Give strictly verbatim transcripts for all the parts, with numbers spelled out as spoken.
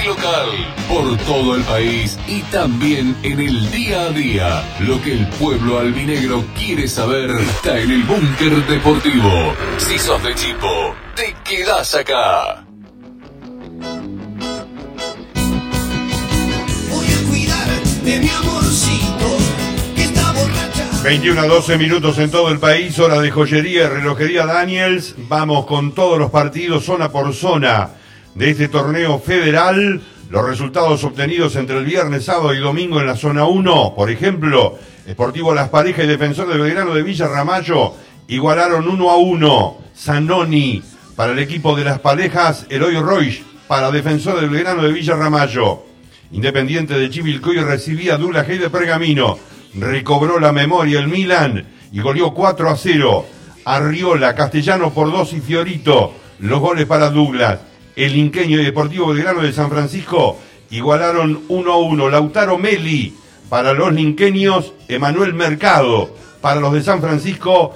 local, por todo el país y también en el día a día. Lo que el pueblo albinegro quiere saber está en el Búnker Deportivo. Si sos de Chipo, te quedás acá. Voy a cuidar de mi amorcito que está borracha. veintiuno a doce minutos en todo el país, hora de joyería y relojería Daniels. Vamos con todos los partidos zona por zona de este torneo federal. Los resultados obtenidos entre el viernes, sábado y domingo en la zona uno. Por ejemplo, Sportivo Las Parejas y Defensor de Belgrano de Villa Ramallo igualaron uno a uno. Zanoni para el equipo de Las Parejas, Eloy Roig para Defensor de Belgrano de Villa Ramallo. Independiente de Chivilcoy recibía a Douglas Haig de Pergamino. Recobró la memoria el Milan y goleó cuatro a cero. Arriola, Castellano por dos y Fiorito. Los goles para Douglas. El Inqueño y Deportivo Belgrano de San Francisco igualaron uno a uno. Lautaro Meli para los linqueños, Emanuel Mercado para los de San Francisco.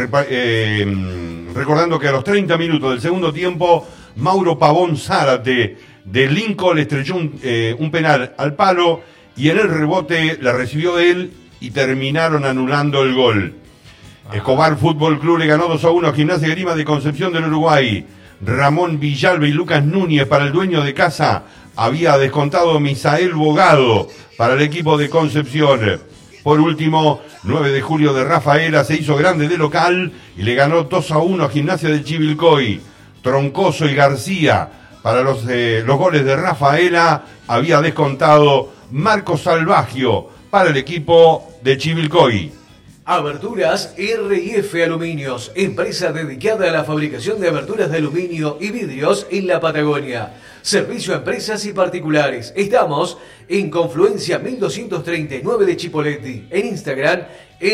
Eh, recordando que a los treinta minutos del segundo tiempo, Mauro Pavón Zárate de Lincoln le estrelló un, eh, un penal al palo y en el rebote la recibió él y terminaron anulando el gol. Escobar Fútbol Club le ganó dos a uno a Gimnasia de Grima de Concepción del Uruguay. Ramón Villalba y Lucas Núñez para el dueño de casa. Había descontado Misael Bogado para el equipo de Concepción. Por último, nueve de julio de Rafaela se hizo grande de local y le ganó dos a uno a Gimnasia de Chivilcoy. Troncoso y García para los, eh, los goles de Rafaela. Había descontado Marcos Salvagio para el equipo de Chivilcoy. Aberturas R y F Aluminios, empresa dedicada a la fabricación de aberturas de aluminio y vidrios en la Patagonia. Servicio a empresas y particulares. Estamos en Confluencia mil doscientos treinta y nueve de Chipoleti. En Instagram,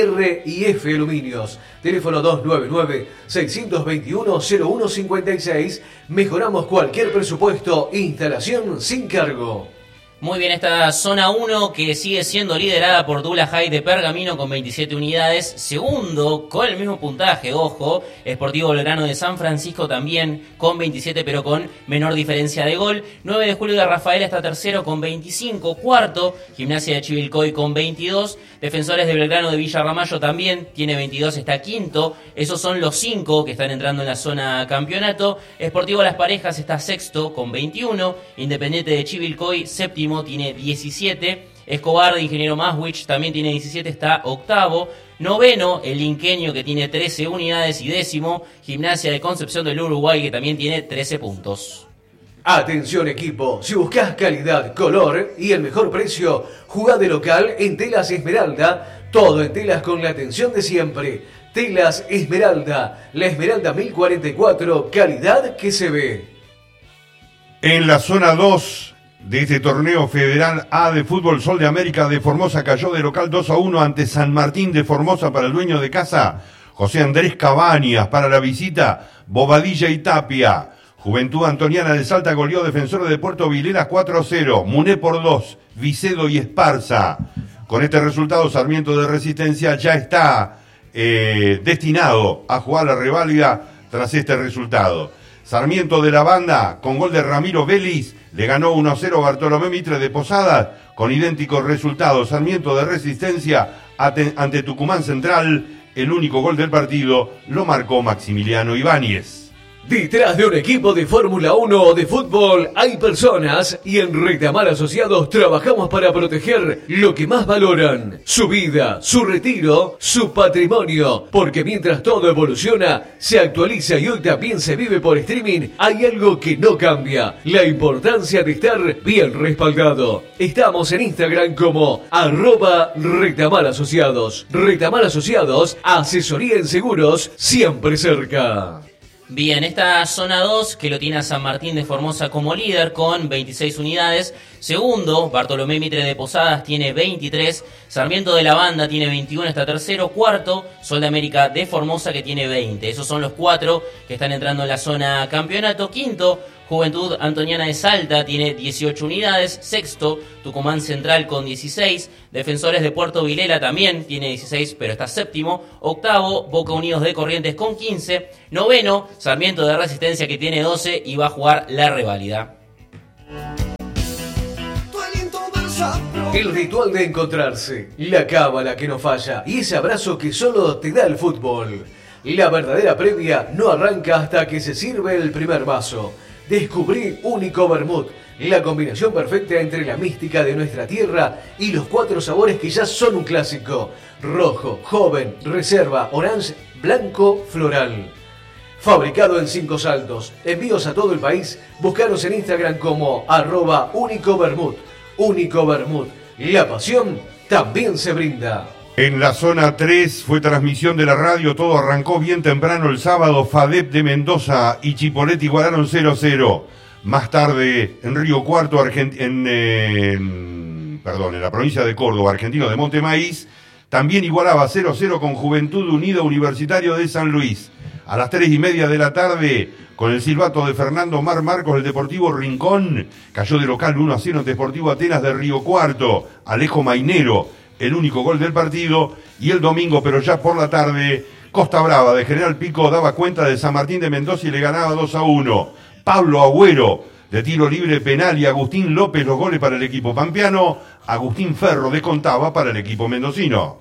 R y F Aluminios. Teléfono dos nueve nueve, seis dos uno, cero uno cinco seis. Mejoramos cualquier presupuesto. Instalación sin cargo. Muy bien, esta zona uno que sigue siendo liderada por Douglas Haig de Pergamino con veintisiete unidades. Segundo, con el mismo puntaje, ojo, Sportivo Belgrano de San Francisco también con veintisiete, pero con menor diferencia de gol. nueve de julio de Rafaela está tercero con veinticinco. Cuarto, Gimnasia de Chivilcoy con veintidós. Defensores de Belgrano de Villa Ramallo también tiene veintidós, está quinto. Esos son los cinco que están entrando en la zona campeonato. Sportivo Las Parejas está sexto con veintiuno. Independiente de Chivilcoy, séptimo, tiene diecisiete. Escobar de Ingeniero Maswich también tiene diecisiete, está octavo. Noveno, el Inqueño que tiene trece unidades. Y décimo, Gimnasia de Concepción del Uruguay que también tiene trece puntos. Atención equipo, si buscas calidad, color y el mejor precio, jugá de local en Telas Esmeralda. Todo en telas con la atención de siempre. Telas Esmeralda, la Esmeralda mil cuarenta y cuatro, calidad que se ve. En la zona dos de este torneo federal A de fútbol, Sol de América de Formosa cayó de local dos a uno ante San Martín de Formosa para el dueño de casa, José Andrés Cabañas. Para la visita, Bobadilla y Tapia. Juventud Antoniana de Salta goleó Defensor de Puerto Vilelas cuatro a cero. Muné por dos, Vicedo y Esparza. Con este resultado, Sarmiento de Resistencia ya está eh, destinado a jugar la reválida tras este resultado. Sarmiento de la Banda, con gol de Ramiro Vélez, le ganó uno a cero a Bartolomé Mitre de Posadas, con idénticos resultados. Sarmiento de Resistencia ante Tucumán Central, el único gol del partido lo marcó Maximiliano Ibáñez. Detrás de un equipo de Fórmula uno o de fútbol hay personas y en Rectamar Asociados trabajamos para proteger lo que más valoran, su vida, su retiro, su patrimonio, porque mientras todo evoluciona, se actualiza y hoy también se vive por streaming, hay algo que no cambia, la importancia de estar bien respaldado. Estamos en Instagram como arroba Rectamar Asociados. Rectamar Asociados, asesoría en seguros, siempre cerca. Bien, esta zona dos que lo tiene a San Martín de Formosa como líder con veintiséis unidades. Segundo, Bartolomé Mitre de Posadas tiene veintitrés. Sarmiento de la Banda tiene veintiuno, está tercero. Cuarto, Sol de América de Formosa que tiene veinte. Esos son los cuatro que están entrando en la zona campeonato. Quinto, Juventud Antoniana de Salta tiene dieciocho unidades. Sexto, Tucumán Central con dieciséis. Defensores de Puerto Vilela también tiene dieciséis, pero está séptimo. Octavo, Boca Unidos de Corrientes con quince. Noveno, Sarmiento de Resistencia que tiene doce y va a jugar la reválida. El ritual de encontrarse, la cábala que no falla y ese abrazo que solo te da el fútbol. La verdadera previa no arranca hasta que se sirve el primer vaso. Descubrí Único Vermut, la combinación perfecta entre la mística de nuestra tierra y los cuatro sabores que ya son un clásico. Rojo, joven, reserva, orange, blanco, floral. Fabricado en Cinco Saltos, envíos a todo el país. Búscanos en Instagram como arroba Único Vermut. Único Vermut, la pasión también se brinda. En la zona tres fue transmisión de la radio, todo arrancó bien temprano el sábado. FADEP de Mendoza y Chipoleti igualaron cero a cero. Más tarde en Río Cuarto, Argent- en, eh, en, perdón, en la provincia de Córdoba, Argentino de Montemaíz, también igualaba cero a cero con Juventud Unida Universitario de San Luis. A las tres y media de la tarde, con el silbato de Fernando Mar Marcos, el Deportivo Rincón cayó de local uno a cero en Deportivo Atenas de Río Cuarto. Alejo Mainero, el único gol del partido. Y el domingo, pero ya por la tarde, Costa Brava de General Pico daba cuenta de San Martín de Mendoza y le ganaba dos a uno. Pablo Agüero, de tiro libre penal, y Agustín López los goles para el equipo pampeano. Agustín Ferro descontaba para el equipo mendocino.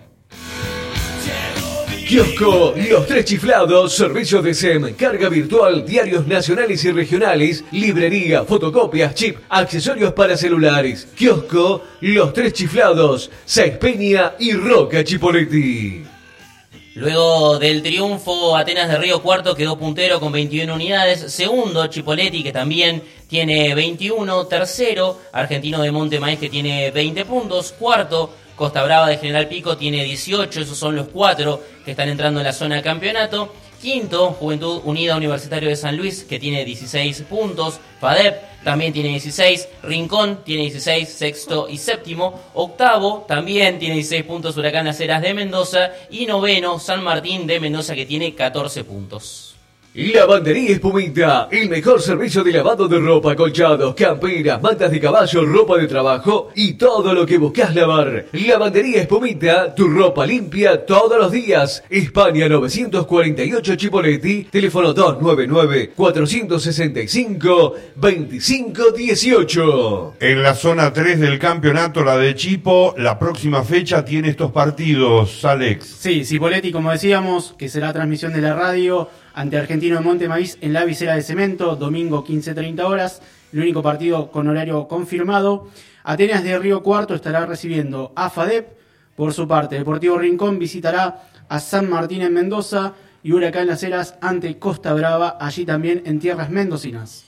Kiosco Los Tres Chiflados, servicio de S E M, carga virtual, diarios nacionales y regionales, librería, fotocopias, chip, accesorios para celulares. Kiosco Los Tres Chiflados, Seis Peña y Roca Chipoleti. Luego del triunfo, Atenas de Río Cuarto quedó puntero con veintiuna unidades. Segundo, Chipoleti, que también tiene veintiuno. Tercero, Argentino de Montemaíz, que tiene veinte puntos. Cuarto, Costa Brava de General Pico tiene dieciocho. Esos son los cuatro que están entrando en la zona de campeonato. Quinto, Juventud Unida Universitario de San Luis, que tiene dieciséis puntos. FADEP también tiene dieciséis. Rincón tiene dieciséis, sexto y séptimo. Octavo también tiene dieciséis puntos, Huracán Las Heras de Mendoza. Y noveno, San Martín de Mendoza, que tiene catorce puntos. Lavandería Espumita, el mejor servicio de lavado de ropa, colchados, camperas, mantas de caballo, ropa de trabajo y todo lo que buscas lavar. Lavandería Espumita, tu ropa limpia todos los días. España novecientos cuarenta y ocho Chipoleti, teléfono dos nueve nueve, cuatro seis cinco, dos cinco uno ocho. En la zona tres del campeonato, la de Chipo, la próxima fecha tiene estos partidos, Alex. Sí, Chipoleti, como decíamos, que será transmisión de la radio ante Argentino de Montemaíz en la visera de cemento, domingo quince treinta horas, el único partido con horario confirmado. Atenas de Río Cuarto estará recibiendo a FADEP. Por su parte, Deportivo Rincón visitará a San Martín en Mendoza y Huracán Las Heras ante Costa Brava, allí también en tierras mendocinas.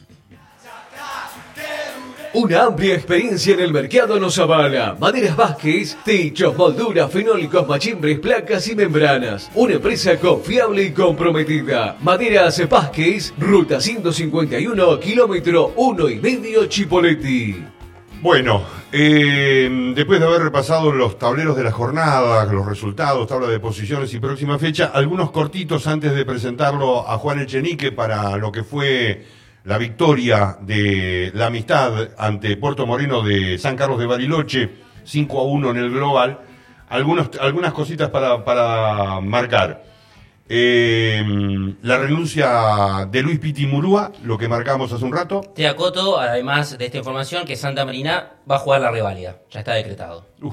Una amplia experiencia en el mercado nos avala. Maderas Vázquez, techos, molduras, fenólicos, machimbres, placas y membranas. Una empresa confiable y comprometida. Maderas Vázquez, ruta ciento cincuenta y uno, kilómetro uno y medio, Chipoleti. Bueno, eh, después de haber repasado los tableros de la jornada, los resultados, tabla de posiciones y próxima fecha, algunos cortitos antes de presentarlo a Juan Echenique para lo que fue la victoria de la Amistad ante Puerto Moreno de San Carlos de Bariloche, cinco a uno en el global. Algunos, algunas cositas para, para marcar. Eh, la renuncia de Luis Piti Murúa, lo que marcamos hace un rato. Te acoto, además de esta información, que Santa Marina va a jugar la reválida. Ya está decretado. Uf.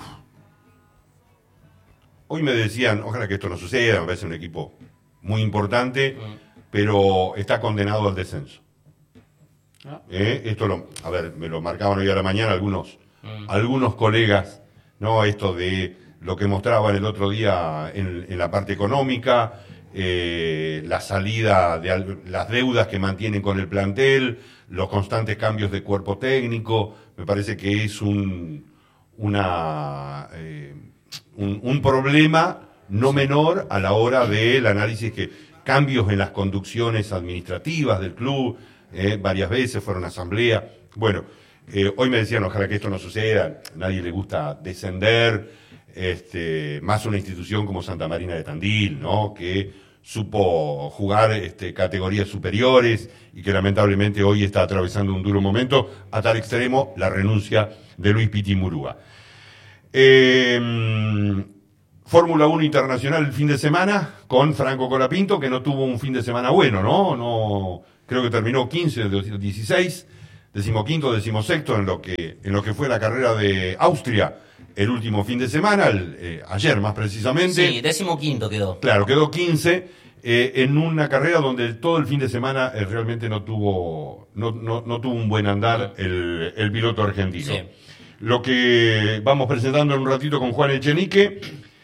Hoy me decían, ojalá que esto no suceda, me parece un equipo muy importante, mm. pero está condenado al descenso. Eh, esto lo, a ver, me lo marcaban hoy a la mañana algunos, mm. algunos colegas, ¿no? Esto de lo que mostraban el otro día en, en la parte económica, eh, la salida de las deudas que mantienen con el plantel, los constantes cambios de cuerpo técnico. Me parece que es un una eh, un, un problema no menor a la hora del análisis, que cambios en las conducciones administrativas del club. Eh, varias veces fueron a asamblea. Bueno, eh, hoy me decían, ojalá que esto no suceda, a nadie le gusta descender, este, más una institución como Santa Marina de Tandil, ¿no? Que supo jugar este, categorías superiores y que lamentablemente hoy está atravesando un duro momento, a tal extremo la renuncia de Luis Piti Murúa. Eh, Fórmula uno Internacional el fin de semana con Franco Colapinto, que no tuvo un fin de semana bueno, ¿no? No, creo que terminó quince de dieciséis, decimoquinto, decimosexto en lo que en lo que fue la carrera de Austria, el último fin de semana, el, eh, ayer más precisamente. Sí, décimo quinto quedó. Claro, quedó quince eh, en una carrera donde todo el fin de semana eh, realmente no tuvo no, no, no tuvo un buen andar el, el piloto argentino. Sí. Lo que vamos presentando en un ratito con Juan Echenique.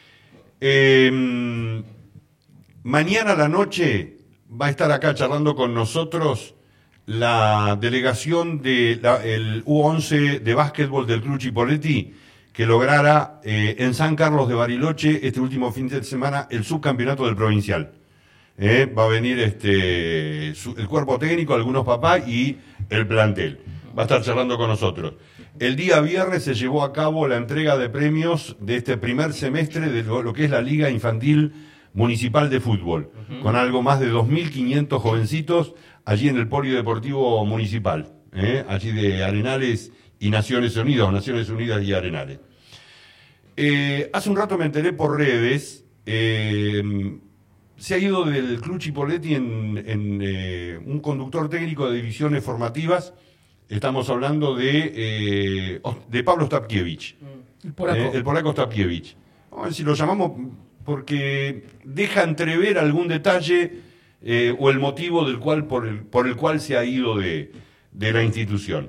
Eh, mañana a la noche va a estar acá charlando con nosotros la delegación del U once de básquetbol del Club Chipoleti, que lograra eh, en San Carlos de Bariloche este último fin de semana el subcampeonato del provincial. Eh, va a venir este su, el cuerpo técnico, algunos papás y el plantel. Va a estar charlando con nosotros. El día viernes se llevó a cabo la entrega de premios de este primer semestre de lo, lo que es la Liga Infantil Municipal de Fútbol, uh-huh. con algo más de dos mil quinientos jovencitos allí en el Polideportivo Municipal, ¿eh? allí de Arenales y Naciones Unidas, o Naciones Unidas y Arenales. Eh, hace un rato me enteré por redes, eh, se ha ido del Club Chipoleti en, en eh, un conductor técnico de divisiones formativas. Estamos hablando de, eh, de Pablo Stapkiewicz, el polaco, eh, el polaco Stapkiewicz. Vamos a ver si lo llamamos porque deja entrever algún detalle eh, o el motivo del cual por el, por el cual se ha ido de, de la institución.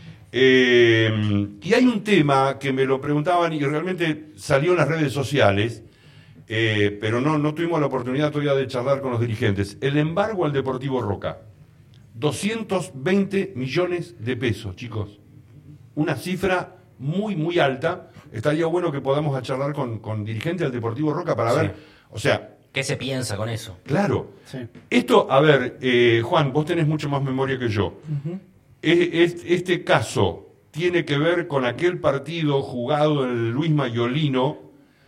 Eh, y hay un tema que me lo preguntaban y realmente salió en las redes sociales, eh, pero no, no tuvimos la oportunidad todavía de charlar con los dirigentes. El embargo al Deportivo Roca. doscientos veinte millones de pesos, chicos. Una cifra muy, muy alta. Estaría bueno que podamos charlar con, con dirigentes del Deportivo Roca para sí. ver, o sea... ¿Qué se piensa con eso? Claro. Sí. Esto, a ver, eh, Juan, vos tenés mucho más memoria que yo. Uh-huh. Es, es, este caso tiene que ver con aquel partido jugado en el Luis Mayolino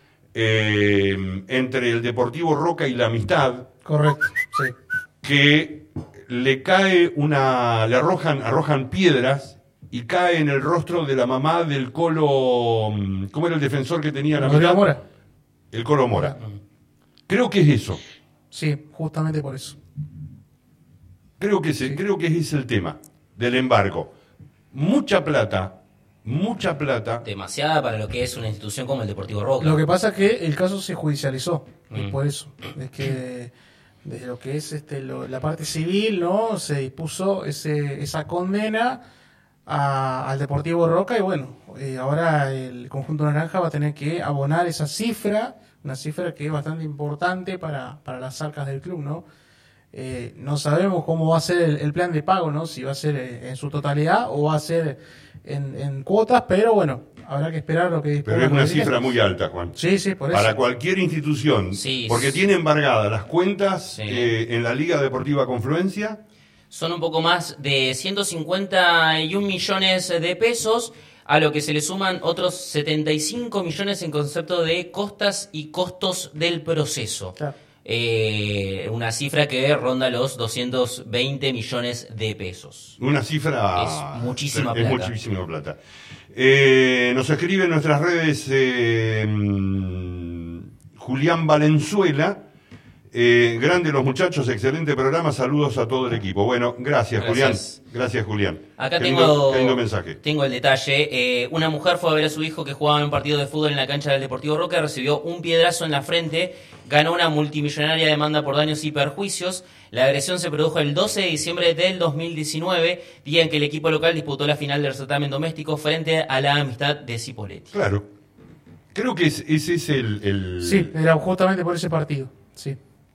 eh, entre el Deportivo Roca y la Amistad. Correcto, sí. Que le cae una, le arrojan, arrojan piedras y cae en el rostro de la mamá del Colo, ¿cómo era el defensor que tenía la Rodrigo mitad? Mora. El Colo Mora. Creo que es eso. Sí, justamente por eso. Creo que ese, Sí. creo que ese es el tema del embargo. Mucha plata, mucha plata. Demasiada para lo que es una institución como el Deportivo Roca. Lo que pasa es que el caso se judicializó, Mm. y por eso. Es que desde lo que es este lo- la parte civil, ¿no? Se dispuso ese, esa condena a- al Deportivo Roca y bueno, eh, ahora el conjunto naranja va a tener que abonar esa cifra, una cifra que es bastante importante para, para las arcas del club, ¿no? Eh, no sabemos cómo va a ser el, el plan de pago, ¿no? Si va a ser eh, en su totalidad o va a ser en, en cuotas, pero bueno, habrá que esperar lo que disponga. Pero es una los cifra dirigentes. muy alta, Juan. Sí, sí, por eso. Para cualquier institución. Sí, porque sí. tiene embargadas las cuentas Sí. eh, en la Liga Deportiva Confluencia. Son un poco más de ciento cincuenta y un millones de pesos, a lo que se le suman otros setenta y cinco millones en concepto de costas y costos del proceso. Claro. Eh, una cifra que ronda los doscientos veinte millones de pesos. Una cifra... Es muchísima es plata. muchísima plata. Eh, nos escribe en nuestras redes eh, mm, Julián Valenzuela. Eh, grande los muchachos, excelente programa, saludos a todo el equipo. Bueno, gracias, Gracias. Julián. Gracias, Julián. Acá Qué tengo, lindo, qué lindo mensaje. tengo el detalle. Eh, una mujer fue a ver a su hijo que jugaba en un partido de fútbol en la cancha del Deportivo Roca, recibió un piedrazo en la frente, ganó una multimillonaria demanda por daños y perjuicios. La agresión se produjo el doce de diciembre del dos mil diecinueve, día en que el equipo local disputó la final del certamen doméstico frente a la Amistad de Cipolletti. Claro. Creo que es- ese es el... el- Sí, era justamente por ese partido, sí.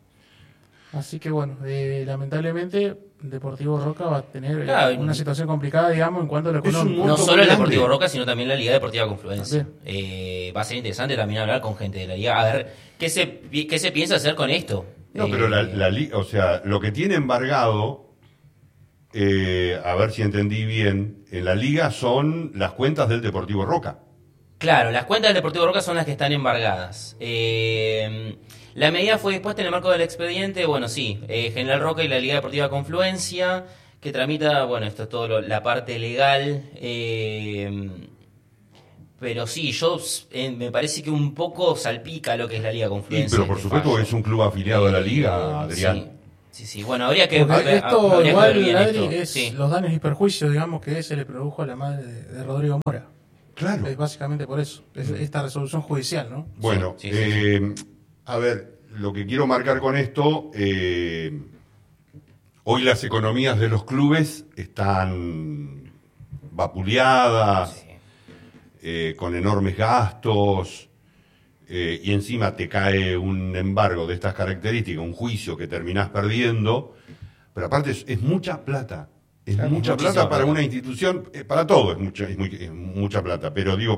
Así que bueno, eh, lamentablemente Deportivo Roca va a tener eh, Claro, una situación complicada, digamos, en cuanto a lo Es un económico. monto No muy solo el grande. Deportivo Roca, sino también la Liga Deportiva Confluencia. También. Eh, va a ser interesante también hablar con gente de la Liga, a ver qué se, pi- qué se piensa hacer con esto. No, Eh, pero la, la li- o sea, lo que tiene embargado, eh, a ver si entendí bien, en la liga son las cuentas del Deportivo Roca. Claro, las cuentas del Deportivo Roca son las que están embargadas. Eh, la medida fue dispuesta en el marco del expediente, bueno, sí, eh, General Roca y la Liga Deportiva Confluencia, que tramita, bueno, esto es todo lo- la parte legal. eh, pero sí, yo eh, me parece que un poco salpica lo que es la Liga Y, Confluencia. pero por este supuesto fallo. es un club afiliado a la liga, Eh, Adrián. Sí, sí, sí. Bueno, habría que, Porque habría- esto habría que igual, ver bien Adri, esto. es Sí. los daños y perjuicios, digamos, que se le produjo a la madre de, de Rodrigo Mora. Claro. Es básicamente por eso, es esta resolución judicial, ¿no? Bueno, Sí, sí, eh, a ver, lo que quiero marcar con esto, eh, hoy las economías de los clubes están vapuleadas, Sí. eh, con enormes gastos, eh, y encima te cae un embargo de estas características, un juicio que terminás perdiendo, pero aparte es, es mucha plata. Es Claro, mucha muchísima plata para plata. una institución, eh, para todo es, mucha, es, muy- es mucha plata, pero digo,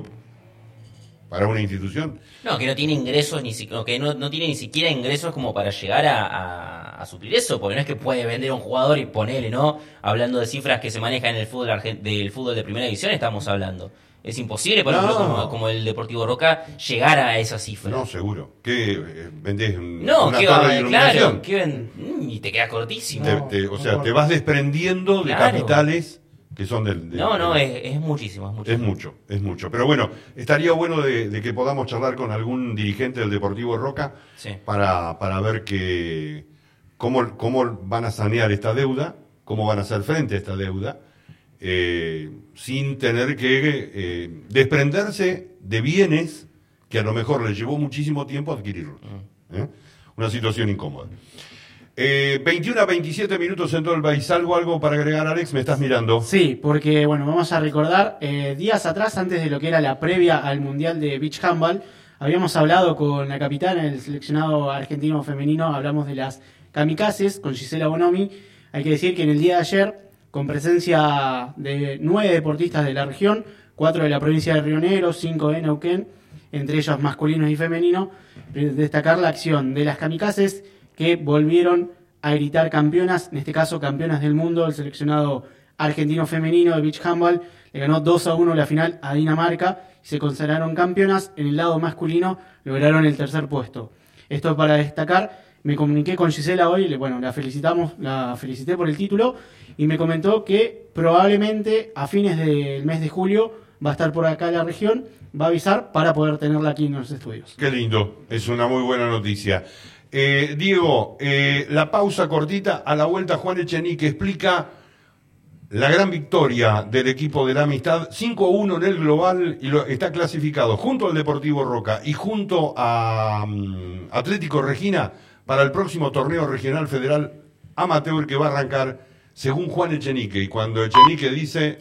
para una institución, No, que no tiene ingresos, ni si- que no, no tiene ni siquiera ingresos como para llegar a, a- a suplir eso, porque no es que puede vender a un jugador y ponerle, ¿no? Hablando de cifras que se manejan en el fútbol argen- del fútbol de primera división, estamos hablando. Es imposible, por No. ejemplo, como, como el Deportivo Roca, llegar a esa cifra. no, seguro. ¿Qué eh, vendés? un- No, una que torre va, de iluminación? claro, que ven, mm, y te queda cortísimo. Te- No, te- o no sea, importa. te vas desprendiendo de Claro. capitales que son del... del- No, no, del- es, es muchísimo, es mucho. Es mucho, es mucho. Pero bueno, estaría bueno de, de que podamos charlar con algún dirigente del Deportivo Roca Sí. para, para ver que, cómo, cómo van a sanear esta deuda, cómo van a hacer frente a esta deuda, eh, sin tener que eh, desprenderse de bienes que a lo mejor les llevó muchísimo tiempo adquirirlos. ¿eh? Una situación incómoda. Eh, veintiuno a veintisiete minutos en todo el país. ¿Algo, algo para agregar, Alex? ¿Me estás mirando? Sí, porque bueno, vamos a recordar, eh, días atrás, antes de lo que era la previa al Mundial de Beach Handball, habíamos hablado con la capitana del seleccionado argentino femenino, hablamos de las kamikazes, con Gisela Bonomi. Hay que decir que en el día de ayer, con presencia de nueve deportistas de la región, cuatro de la provincia de Río Negro, cinco de Neuquén, entre ellos masculinos y femeninos, eh, destacar la acción de las kamikazes que volvieron a gritar campeonas, en este caso campeonas del mundo. El seleccionado argentino femenino de Beach Handball le ganó dos a uno la final a Dinamarca y se consagraron campeonas. En el lado masculino lograron el tercer puesto. Esto para destacar. Me comuniqué con Gisela hoy, le- bueno, la felicitamos, la felicité por el título y me comentó que probablemente a fines del mes de julio va a estar por acá en la región, va a avisar para poder tenerla aquí en los estudios. Qué lindo, es una muy buena noticia. Eh, Diego, eh, la pausa cortita, a la vuelta Juan Echenique explica la gran victoria del equipo de la Amistad, cinco a uno en el global, y lo, está clasificado junto al Deportivo Roca y junto a um, Atlético Regina para el próximo torneo regional federal amateur que va a arrancar según Juan Echenique. Y cuando Echenique dice,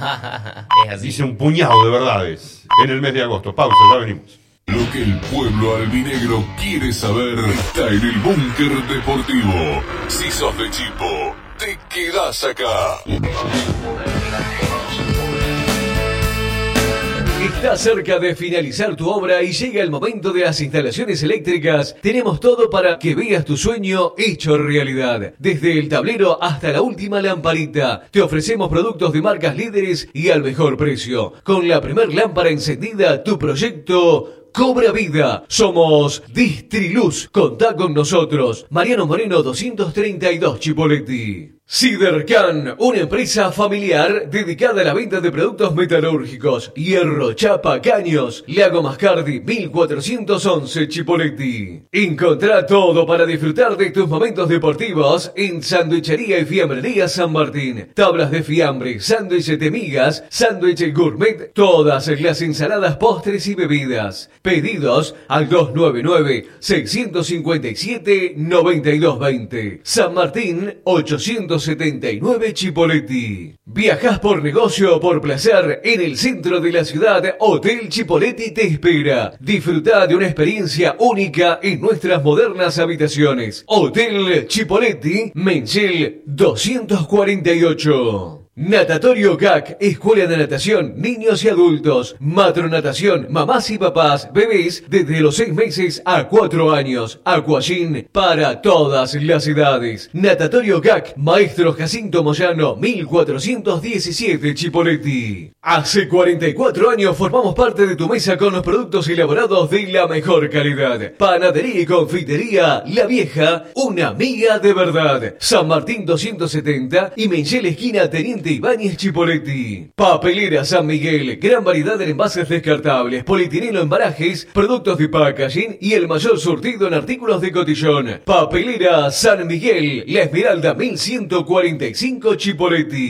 Es así. dice un puñado de verdades en el mes de agosto. Pausa, ya venimos. Lo que el pueblo albinegro quiere saber está en el Búnker Deportivo. Si sos de Chipo, te quedás acá. Está cerca de finalizar tu obra y llega el momento de las instalaciones eléctricas. Tenemos todo para que veas tu sueño hecho realidad. Desde el tablero hasta la última lamparita. Te ofrecemos productos de marcas líderes y al mejor precio. Con la primer lámpara encendida, tu proyecto cobra vida. Somos Distriluz. Contá con nosotros. Mariano Moreno doscientos treinta y dos, Chipoleti. Sidercan, una empresa familiar dedicada a la venta de productos metalúrgicos, hierro, chapa, caños. Lago Mascardi mil cuatrocientos once, Chipoleti. Encontrá todo para disfrutar de tus momentos deportivos en Sanduichería y Fiambrería San Martín. Tablas de fiambre, sándwiches de migas, sándwiches gourmet, todas las ensaladas, postres y bebidas. Pedidos al dos nueve nueve, seis cinco siete, nueve dos dos cero. San Martín ochocientos setenta y nueve, Chipoleti. Viajás por negocio o por placer en el centro de la ciudad. Hotel Chipoleti te espera. Disfruta de una experiencia única en nuestras modernas habitaciones. Hotel Chipoleti, Menchel doscientos cuarenta y ocho. Natatorio C A C, Escuela de Natación, niños y adultos. Matronatación, mamás y papás, bebés desde los seis meses a cuatro años. Aquagym para todas las edades. Natatorio C A C, Maestro Jacinto Moyano, mil cuatrocientos diecisiete, Chipoleti. Hace cuarenta y cuatro años formamos parte de tu mesa con los productos elaborados de la mejor calidad. Panadería y confitería La Vieja, una amiga de verdad. San Martín doscientos setenta y Menchel esquina Teniente Ibáñez, Chipoleti. Papelera San Miguel, gran variedad en envases descartables, polietileno, embalajes, productos de packaging y el mayor surtido en artículos de cotillón. Papelera San Miguel, La Esmeralda mil ciento cuarenta y cinco, Chipoleti.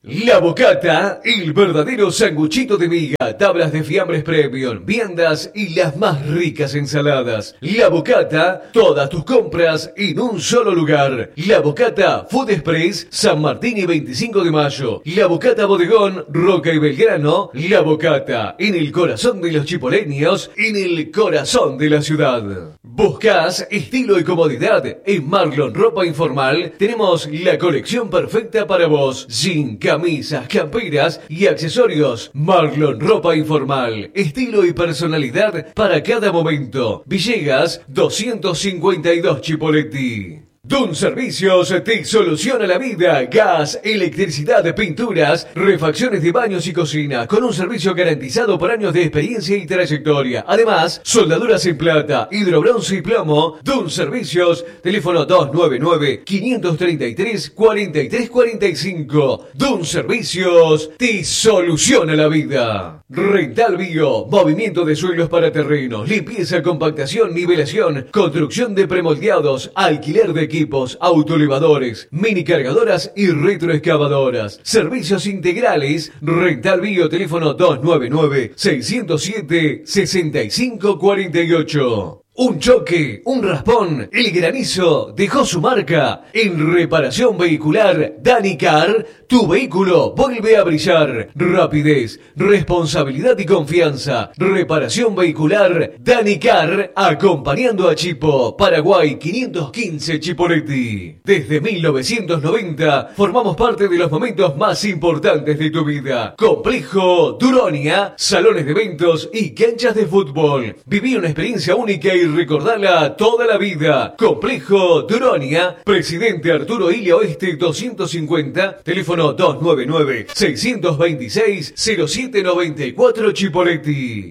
La Bocata, el verdadero sanguchito de miga, tablas de fiambres premium, viandas y las más ricas ensaladas. La Bocata, todas tus compras en un solo lugar. La Bocata Food Express, San Martín y veinticinco de mayo. La Bocata Bodegón, Roca y Belgrano. La Bocata, en el corazón de los chipoleños, en el corazón de la ciudad. ¿Buscas estilo y comodidad? En Marlon Ropa Informal tenemos la colección perfecta para vos. Jean, camisas, camperas y accesorios. Marlon Ropa Informal. Estilo y personalidad para cada momento. Villegas doscientos cincuenta y dos Chipoleti. Dun Servicios te soluciona la vida. Gas, electricidad, pinturas, refacciones de baños y cocina, con un servicio garantizado por años de experiencia y trayectoria. Además, soldaduras en plata, hidrobronce y plomo. Dun Servicios, teléfono dos nueve nueve, cinco tres tres, cuatro tres cuatro cinco. Dun Servicios te soluciona la vida. Rental Bio, movimiento de suelos para terrenos, limpieza, compactación, nivelación, construcción de premoldeados, alquiler de equipos, autoelevadores, mini cargadoras y retroexcavadoras. Servicios integrales. Rental Bio, teléfono dos nueve nueve, seis cero siete, seis cinco cuatro ocho. Un choque, un raspón, el granizo dejó su marca. En reparación vehicular Danicar, tu vehículo vuelve a brillar. Rapidez, responsabilidad y confianza. Reparación vehicular Danicar, acompañando a Chipo, Paraguay quinientos quince Chipoleti. Desde mil novecientos noventa formamos parte de los momentos más importantes de tu vida. Complejo Duronia, salones de eventos y canchas de fútbol. Viví una experiencia única y recordala toda la vida. Complejo Duronia, Presidente Arturo Illia Oeste doscientos cincuenta, teléfono dos nueve nueve, seis dos seis, cero siete nueve cuatro Chipoleti.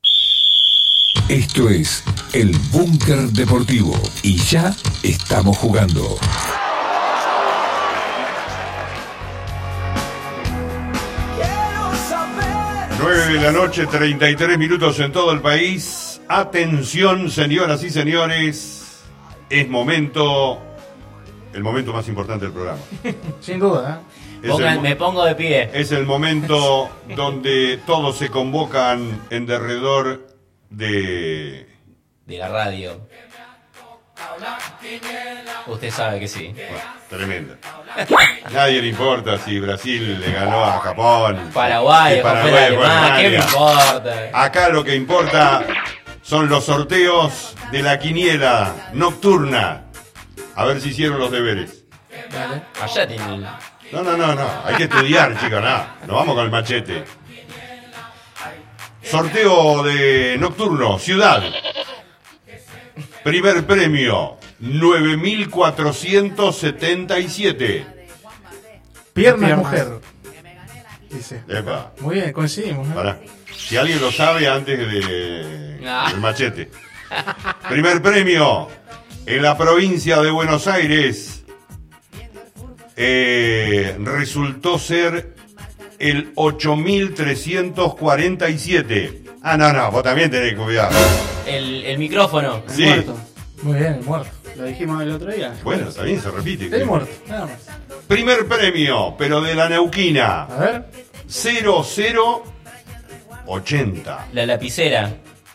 Esto es el Búnker Deportivo y ya estamos jugando. nueve de la noche, treinta y tres minutos en todo el país. Atención, señoras y señores, es momento, el momento más importante del programa. Sin duda, Es Pongan, el, me pongo de pie. es el momento donde todos se convocan en derredor de... De la radio. Usted sabe que sí. Bueno, tremenda. Nadie le importa si Brasil le ganó a Japón. Paraguay, que Paraguay, fue Alemania, ¿qué me Alemania. importa? Acá lo que importa son los sorteos de la quiniela nocturna. A ver si hicieron los deberes. dale. Allá tienen. No, no, no, no. Hay que estudiar, chicos, nada. Nos vamos con el machete. Sorteo de nocturno, ciudad. Primer premio, nueve mil cuatrocientos setenta y siete. Piernas Piernas. mujer. Dice. Epa, Muy bien, coincidimos. ¿eh? pará. Si alguien lo sabe antes de, Ah. del machete. Primer premio, en la provincia de Buenos Aires, eh, resultó ser el ocho mil trescientos cuarenta y siete. Ah, no, no, vos también tenés que cuidar. El, el micrófono. El Sí. muerto. Muy bien, el muerto. Lo dijimos el otro día. Bueno, también se repite. El muerto, nada más. Primer premio, pero de la Neuquina, A ver. cero cero ochenta. La lapicera.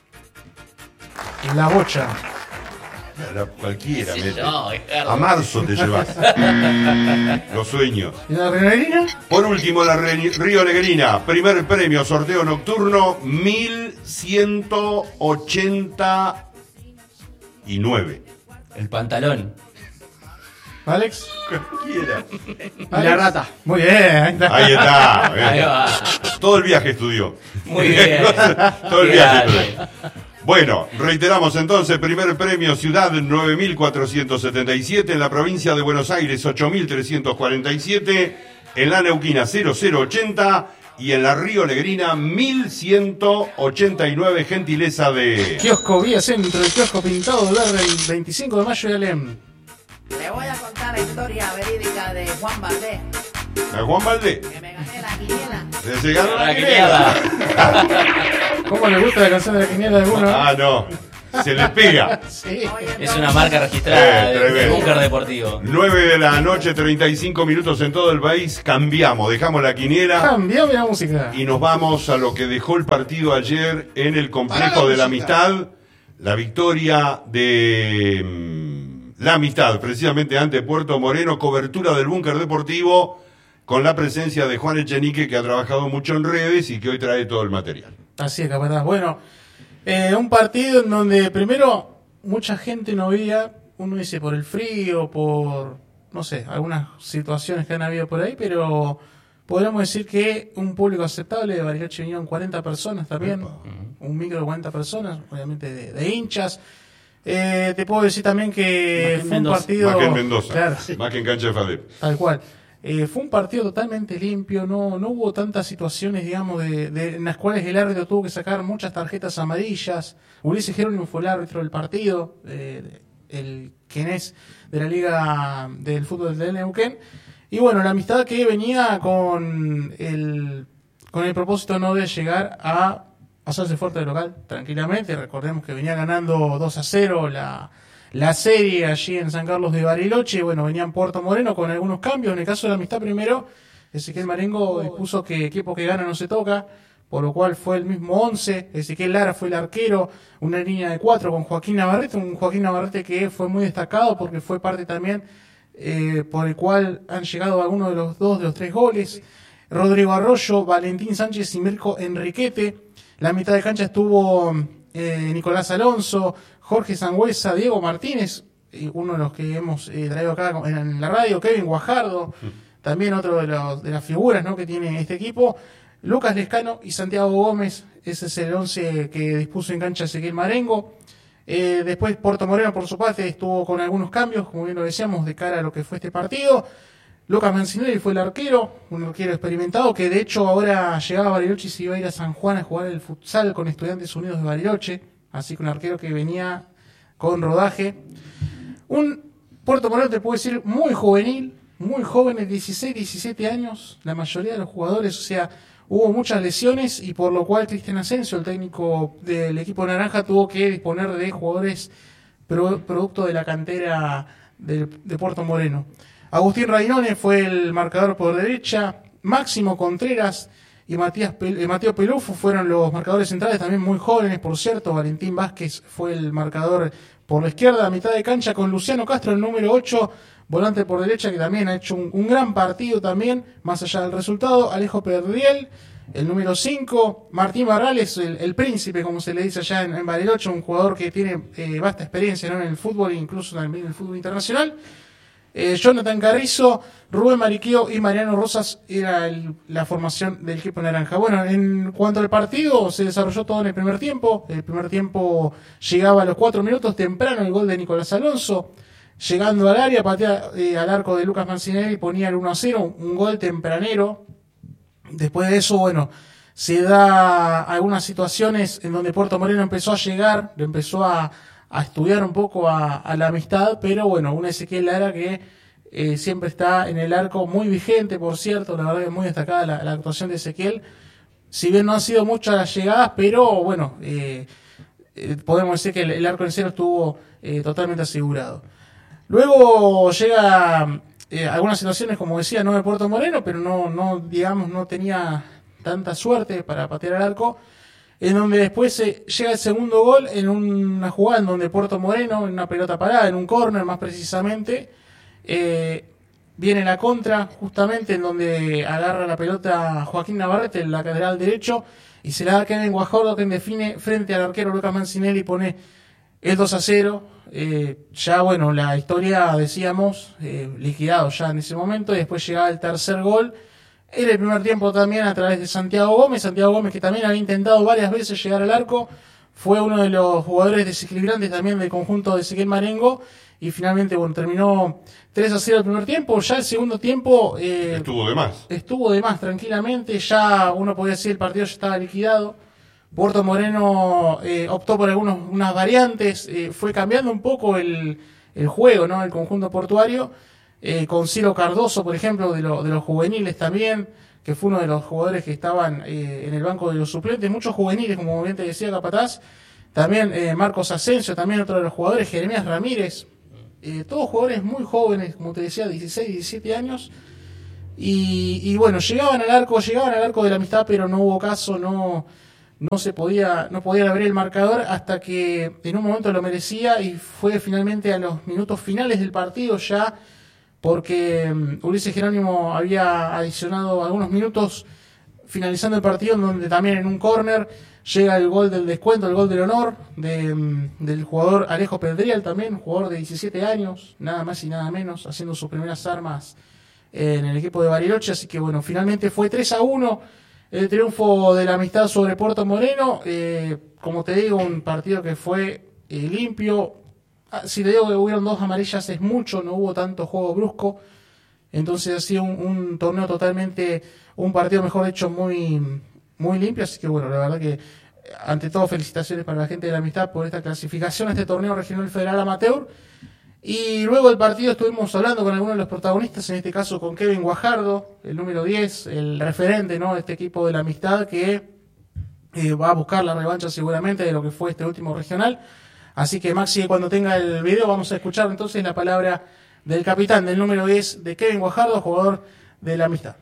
La bocha. La- Cualquiera, Sí, mete. no, Gerardo. A marzo te llevas. Los sueños. ¿Y la adrenalina? Por último, la Re- Río Negrina. Primer premio, sorteo nocturno, mil ciento ochenta y nueve. El pantalón. Alex. Cualquiera. Y la rata. Muy bien, ahí está. Ahí está. Ahí bien. va. Todo el viaje estudió. Muy bien. Todo el Qué viaje grande. estudió. Bueno, reiteramos entonces, primer premio Ciudad nueve mil cuatrocientos setenta y siete, en la provincia de Buenos Aires ocho mil trescientos cuarenta y siete, en la Neuquina cero cero ochenta y en la Río Negrina mil ciento ochenta y nueve, gentileza de... Kiosco Vía Centro, el kiosco pintado de verde el veinticinco de mayo de Alem. Le voy a contar la historia verídica de Juan Valdés, ¿A Juan Valdés? que me gané la quiniela. ¿Se ganó la La quiniela? quiniela. ¿Cómo le gusta la canción de la quiniela de alguno? Ah, no. se le pega. Sí. Es una marca registrada Eh, del tremendo. Búnker Deportivo. nueve de la noche, treinta y cinco minutos en todo el país. Cambiamos, dejamos la quiniela Cambiame la música. y nos vamos a lo que dejó el partido ayer en el Para complejo la de la música. Amistad. La victoria de mm, la Amistad, precisamente ante Puerto Moreno. Cobertura del Búnker Deportivo con la presencia de Juan Echenique, que ha trabajado mucho en redes y que hoy trae todo el material. Así es, capataz. Bueno, eh, un partido en donde primero mucha gente no veía, uno dice por el frío, por, no sé, algunas situaciones que han habido por ahí, pero podríamos decir que un público aceptable. De Bariloche vinieron cuarenta personas también, un micro de cuarenta personas, obviamente de, de hinchas. Eh, te puedo decir también que Más que en fue un Mendoza. partido... Más que en Mendoza, Claro, más que en cancha de Fadep. tal cual. Eh, fue un partido totalmente limpio, no, no hubo tantas situaciones, digamos, de, de- en las cuales el árbitro tuvo que sacar muchas tarjetas amarillas. Ulises Jerónimo fue el árbitro del partido, eh, el quien es de la Liga del Fútbol de Neuquén. Y bueno, la Amistad que venía con el, con el propósito no de llegar a hacerse fuerte de local tranquilamente. Recordemos que venía ganando dos a cero la la serie allí en San Carlos de Bariloche. Bueno, venía en Puerto Moreno con algunos cambios. En el caso de la Amistad primero, Ezequiel Marengo dispuso que equipo que gana no se toca, por lo cual fue el mismo once. Ezequiel Lara fue el arquero, una línea de cuatro con Joaquín Navarrete, un Joaquín Navarrete que fue muy destacado porque fue parte también eh, por el cual han llegado algunos de los dos de los tres goles. Rodrigo Arroyo, Valentín Sánchez y Mirko Enriquete. La mitad de cancha estuvo eh, Nicolás Alonso, Jorge Sangüesa, Diego Martínez, eh, uno de los que hemos eh, traído acá en la radio, Kevin Guajardo, también otro de, los, de las figuras, ¿no?, que tiene este equipo, Lucas Lescano y Santiago Gómez. Ese es el once que dispuso en cancha Ezequiel Marengo. Eh, después Puerto Moreno, por su parte, estuvo con algunos cambios, como bien lo decíamos, de cara a lo que fue este partido. Lucas Mancinelli fue el arquero, un arquero experimentado que de hecho ahora llegaba a Bariloche y se iba a ir a San Juan a jugar el futsal con Estudiantes Unidos de Bariloche, así que un arquero que venía con rodaje. Un Puerto Moreno, te puedo decir, muy juvenil, muy jóvenes, dieciséis, diecisiete años, la mayoría de los jugadores, o sea, hubo muchas lesiones y por lo cual Cristian Asensio, el técnico del equipo naranja, tuvo que disponer de jugadores pro, producto de la cantera de, de Puerto Moreno. Agustín Rainone fue el marcador por derecha, Máximo Contreras y Matías Pel- eh, Mateo Pelufo fueron los marcadores centrales, también muy jóvenes, por cierto. Valentín Vázquez fue el marcador por la izquierda, a mitad de cancha con Luciano Castro, el número ocho, volante por derecha, que también ha hecho un, un gran partido también, más allá del resultado. Alejo Perdiel, el número cinco, Martín Barrales, el, el príncipe, como se le dice allá en, en Bariloche, un jugador que tiene eh, vasta experiencia, ¿no?, en el fútbol, incluso también en el fútbol internacional. Eh, Jonathan Carrizo, Rubén Mariqueo y Mariano Rosas era el- la formación del equipo naranja. Bueno, en cuanto al partido, se desarrolló todo en el primer tiempo. El primer tiempo llegaba a los cuatro minutos temprano el gol de Nicolás Alonso. Llegando al área, patea eh, al arco de Lucas Mancinelli, ponía el uno a cero, un gol tempranero. Después de eso, bueno, se da algunas situaciones en donde Puerto Moreno empezó a llegar, lo empezó a a estudiar un poco a, a la Amistad, pero bueno, un Ezequiel Lara que eh, siempre está en el arco, muy vigente, por cierto, la verdad que es muy destacada la, la actuación de Ezequiel, si bien no han sido muchas las llegadas, pero bueno, eh, eh, podemos decir que el, el arco en cero estuvo eh, totalmente asegurado. Luego llega eh, algunas situaciones, como decía, no de Puerto Moreno, pero no, no, digamos, no tenía tanta suerte para patear al arco, en donde después eh, llega el segundo gol en una jugada en donde Puerto Moreno, en una pelota parada, en un córner más precisamente, eh, viene la contra, justamente en donde agarra la pelota Joaquín Navarrete, el lateral derecho, y se la da a Kevin Guajardo, que define frente al arquero Lucas Mancinelli y pone el dos a cero. Eh, ya bueno, la historia, decíamos, eh, liquidado ya en ese momento, y después llegaba el tercer gol. Era el primer tiempo también a través de Santiago Gómez, Santiago Gómez que también había intentado varias veces llegar al arco, fue uno de los jugadores desequilibrantes también del conjunto de Ezequiel Marengo, y finalmente bueno, terminó tres a cero el primer tiempo. Ya el segundo tiempo eh, Estuvo de más. estuvo de más tranquilamente, ya uno podía decir el partido ya estaba liquidado. Puerto Moreno eh, optó por algunas unas variantes, eh, fue cambiando un poco el, el juego, ¿no?, el conjunto portuario, eh, con Ciro Cardoso, por ejemplo, de, lo, de los juveniles también, que fue uno de los jugadores que estaban eh, en el banco de los suplentes, muchos juveniles, como bien te decía Capataz, también eh, Marcos Asensio, también otro de los jugadores, Jeremías Ramírez, eh, todos jugadores muy jóvenes, como te decía, dieciséis, diecisiete años, y, y bueno, llegaban al arco, llegaban al arco de la Amistad, pero no hubo caso, no, no se podía, no podían abrir el marcador hasta que en un momento lo merecía, y fue finalmente a los minutos finales del partido ya, porque um, Ulises Jerónimo había adicionado algunos minutos finalizando el partido, en donde también en un córner llega el gol del descuento, el gol del honor de, um, del jugador Alejo Pedriel, también jugador de diecisiete años, nada más y nada menos, haciendo sus primeras armas en el equipo de Bariloche. Así que bueno, finalmente fue tres a uno el triunfo de la Amistad sobre Puerto Moreno. Eh, como te digo, un partido que fue eh, limpio. Si te digo que hubieron dos amarillas es mucho, no hubo tanto juego brusco. Entonces ha sido un, un torneo totalmente, un partido mejor hecho muy, muy limpio. Así que bueno, la verdad que ante todo felicitaciones para la gente de la Amistad por esta clasificación a este torneo regional federal amateur. Y luego del partido estuvimos hablando con algunos de los protagonistas, en este caso con Kevin Guajardo, el número diez, el referente, ¿no?, de este equipo de la Amistad, que eh, va a buscar la revancha seguramente de lo que fue este último regional. Así que Maxi, cuando tenga el video, vamos a escuchar entonces la palabra del capitán del número diez, de Kevin Guajardo, jugador de la Amistad.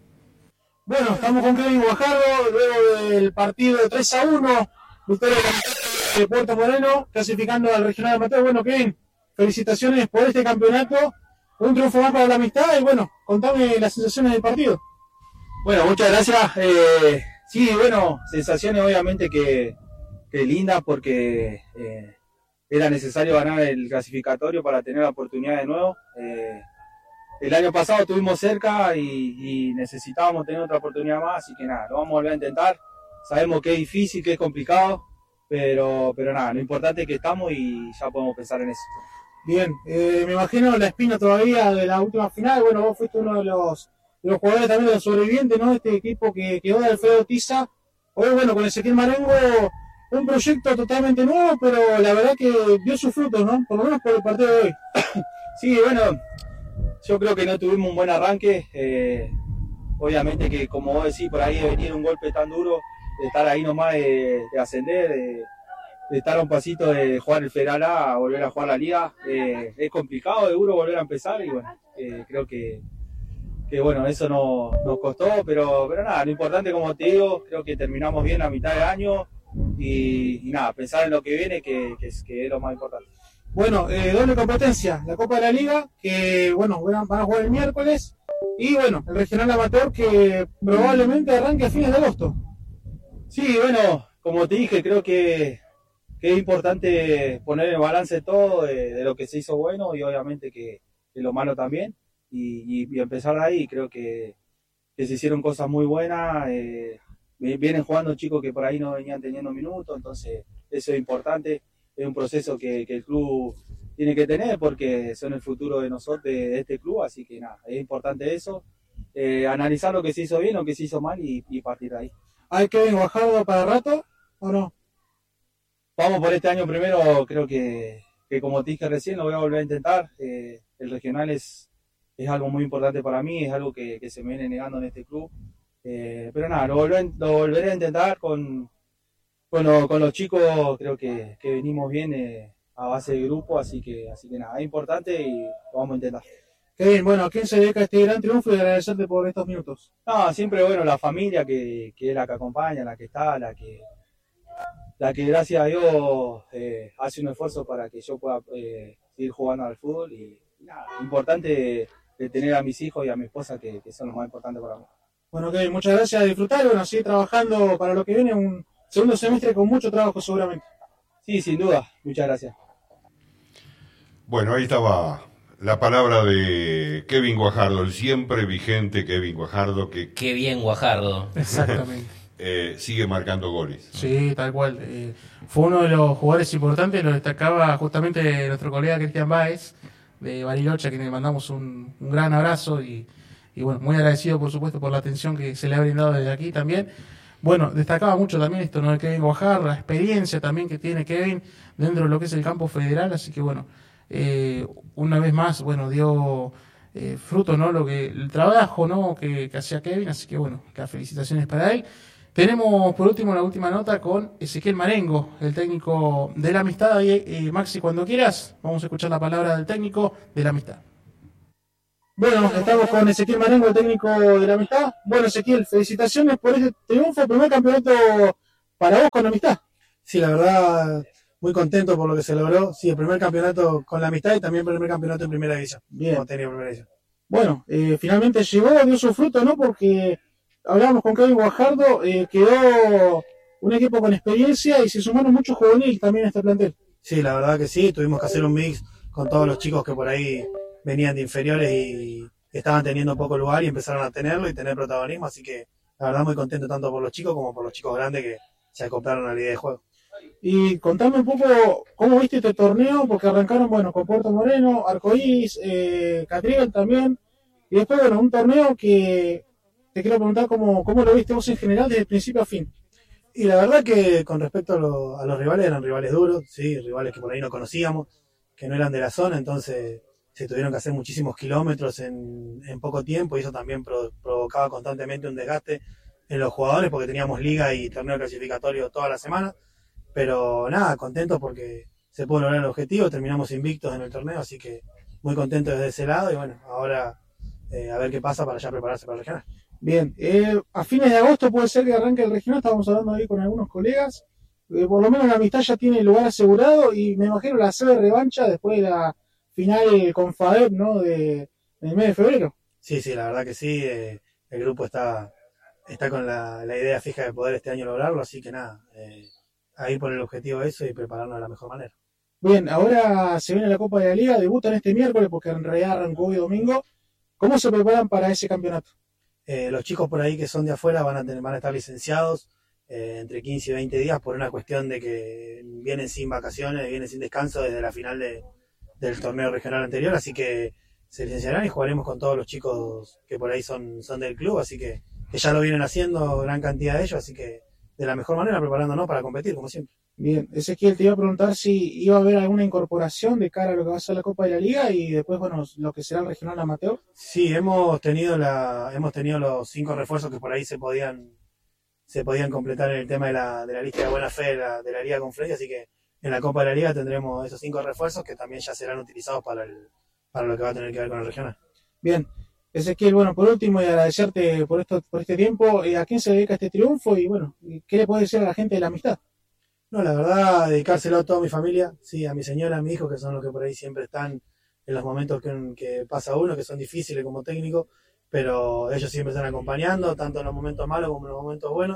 Bueno, estamos con Kevin Guajardo, luego del partido de tres a uno, victoria de Puerto Moreno, clasificando al regional amateur. Bueno, Kevin, felicitaciones por este campeonato, un triunfo más para la Amistad, y bueno, contame las sensaciones del partido. Bueno, muchas gracias. Eh, sí, bueno, sensaciones obviamente que, que lindas, porque eh, era necesario ganar el clasificatorio para tener la oportunidad de nuevo. Eh, el año pasado estuvimos cerca y, y necesitábamos tener otra oportunidad más, así que nada, lo vamos a volver a intentar. Sabemos que es difícil, que es complicado, pero, pero nada, lo importante es que estamos y ya podemos pensar en eso. Bien, eh, me imagino la espina todavía de la última final. Bueno, vos fuiste uno de los, de los jugadores también de los sobrevivientes, ¿no?, de este equipo que quedó de Alfredo Tiza. Hoy, bueno, con Ezequiel Marengo, un proyecto totalmente nuevo, pero la verdad que dio sus frutos, ¿no?, por lo menos por el partido de hoy. Sí, bueno, yo creo que no tuvimos un buen arranque. Eh, obviamente que, como vos decís, por ahí de venir un golpe tan duro, de estar ahí nomás, de, de ascender, de, de estar a un pasito de jugar el Federal A a volver a jugar la Liga, eh, es complicado, es duro volver a empezar, y bueno, eh, creo que, que bueno, eso no, nos costó, pero, pero nada, lo importante, como te digo, creo que terminamos bien a mitad de año, y, y nada, pensar en lo que viene, que, que, es, que es lo más importante. Bueno, eh, doble competencia, la Copa de la Liga, que bueno, van a jugar el miércoles, y bueno, el regional amateur, que probablemente arranque a fines de agosto. Sí, bueno, como te dije, creo que, que es importante poner en balance todo de, de lo que se hizo bueno, y obviamente que, que lo malo también, y, y, y empezar de ahí. Creo que, que se hicieron cosas muy buenas, eh, vienen jugando chicos que por ahí no venían teniendo minutos, entonces eso es importante. Es un proceso que, que el club tiene que tener, porque son el futuro de nosotros, de, de este club, así que nada, es importante eso, eh, analizar lo que se hizo bien, lo que se hizo mal, y, y partir de ahí. ¿Hay que Kevin Guajardo para rato o no? Vamos por este año primero, creo que, que como te dije recién, lo voy a volver a intentar. Eh, el regional es, es algo muy importante para mí, es algo que, que se me viene negando en este club, eh, pero nada, lo, volver, lo volveré a intentar con... Bueno, con los chicos creo que, que venimos bien, eh, a base de grupo, así que, así que nada, es importante y lo vamos a intentar. Kevin, bueno, ¿a quién se dedica este gran triunfo, y agradecerte por estos minutos? No, siempre, bueno, la familia que, que es la que acompaña, la que está, la que, la que gracias a Dios eh, hace un esfuerzo para que yo pueda eh, seguir jugando al fútbol, y, y nada, importante de tener a mis hijos y a mi esposa, que, que son los más importantes para mí. Bueno, Kevin, muchas gracias, a disfrutar, bueno, sigue trabajando para lo que viene, un segundo semestre con mucho trabajo seguramente. Sí, sin duda. Muchas gracias. Bueno, ahí estaba la palabra de Kevin Guajardo, el siempre vigente Kevin Guajardo, que... Qué bien Guajardo. Exactamente. eh, sigue marcando goles. Sí, tal cual. Eh, fue uno de los jugadores importantes, lo destacaba justamente nuestro colega Cristian Báez, de Bariloche, a quien le mandamos un, un gran abrazo, y, y bueno, muy agradecido por supuesto por la atención que se le ha brindado desde aquí también. Bueno, destacaba mucho también esto, ¿no?, de Kevin Guajardo, la experiencia también que tiene Kevin dentro de lo que es el campo federal, así que bueno, eh, una vez más, bueno, dio eh, fruto, ¿no?, lo que, el trabajo, ¿no?, que, que hacía Kevin, así que bueno, las felicitaciones para él. Tenemos por último la última nota con Ezequiel Marengo, el técnico de la Amistad. Y, y Maxi, cuando quieras, vamos a escuchar la palabra del técnico de la Amistad. Bueno, estamos con Ezequiel Marengo, el técnico de la Amistad. Bueno, Ezequiel, felicitaciones por este triunfo, primer campeonato para vos con la Amistad. Sí, la verdad, muy contento por lo que se logró. Sí, el primer campeonato con la Amistad y también el primer campeonato en primera división. Bien. Como tenía primera división. Bueno, eh, finalmente llegó, dio su fruto, ¿no? Porque hablábamos con Kevin Guajardo, eh, quedó un equipo con experiencia y se sumaron muchos juveniles también a este plantel. Sí, la verdad que sí, tuvimos que hacer un mix con todos los chicos que por ahí venían de inferiores y estaban teniendo poco lugar y empezaron a tenerlo y tener protagonismo, así que la verdad muy contento tanto por los chicos como por los chicos grandes que se acoplaron a la idea de juego. Y contame un poco cómo viste este torneo, porque arrancaron, bueno, con Puerto Moreno, Arcoíris, eh, Catriel también, y después, bueno, un torneo que te quiero preguntar cómo, cómo lo viste vos en general desde el principio a fin. Y la verdad que con respecto a, lo, a los rivales, eran rivales duros, sí, rivales que por ahí no conocíamos, que no eran de la zona, entonces se tuvieron que hacer muchísimos kilómetros en, en poco tiempo y eso también pro, provocaba constantemente un desgaste en los jugadores porque teníamos liga y torneo clasificatorio toda la semana, pero nada, contentos porque se pudo lograr el objetivo, terminamos invictos en el torneo, así que muy contentos desde ese lado y bueno, ahora eh, a ver qué pasa para ya prepararse para el regional. Bien, eh, a fines de agosto puede ser que arranque el regional, estábamos hablando ahí con algunos colegas, eh, por lo menos la Amistad ya tiene lugar asegurado y me imagino la sede de revancha después de la final con FADEP, ¿no? De, del mes de febrero. Sí, sí, la verdad que sí, eh, el grupo está, está con la, la idea fija de poder este año lograrlo, así que nada, eh, a ir por el objetivo de eso y prepararnos de la mejor manera. Bien, ahora se viene la Copa de la Liga, debutan este miércoles porque en realidad arrancó hoy domingo. ¿Cómo se preparan para ese campeonato? Eh, los chicos por ahí que son de afuera van a, tener, van a estar licenciados eh, entre quince y veinte días por una cuestión de que vienen sin vacaciones, vienen sin descanso desde la final de del torneo regional anterior, así que se licenciarán y jugaremos con todos los chicos que por ahí son, son del club, así que, que ya lo vienen haciendo gran cantidad de ellos, así que de la mejor manera preparándonos para competir, como siempre. Bien, Ezequiel, te iba a preguntar si iba a haber alguna incorporación de cara a lo que va a ser la Copa de la Liga y después, bueno, lo que será el regional amateur. Sí, hemos tenido la, hemos tenido los cinco refuerzos que por ahí se podían, se podían completar en el tema de la, de la lista de buena fe de la, de la Liga Conferencia, así que en la Copa de la Liga tendremos esos cinco refuerzos que también ya serán utilizados para, el, para lo que va a tener que ver con el regional. Bien, Ezequiel, bueno, por último y agradecerte por esto, por este tiempo, ¿a quién se dedica este triunfo? Y bueno, ¿qué le puede decir a la gente de la Amistad? No, la verdad, dedicárselo a toda mi familia, sí, a mi señora, a mi hijo, que son los que por ahí siempre están en los momentos que, que pasa uno, que son difíciles como técnico, pero ellos siempre están acompañando, tanto en los momentos malos como en los momentos buenos.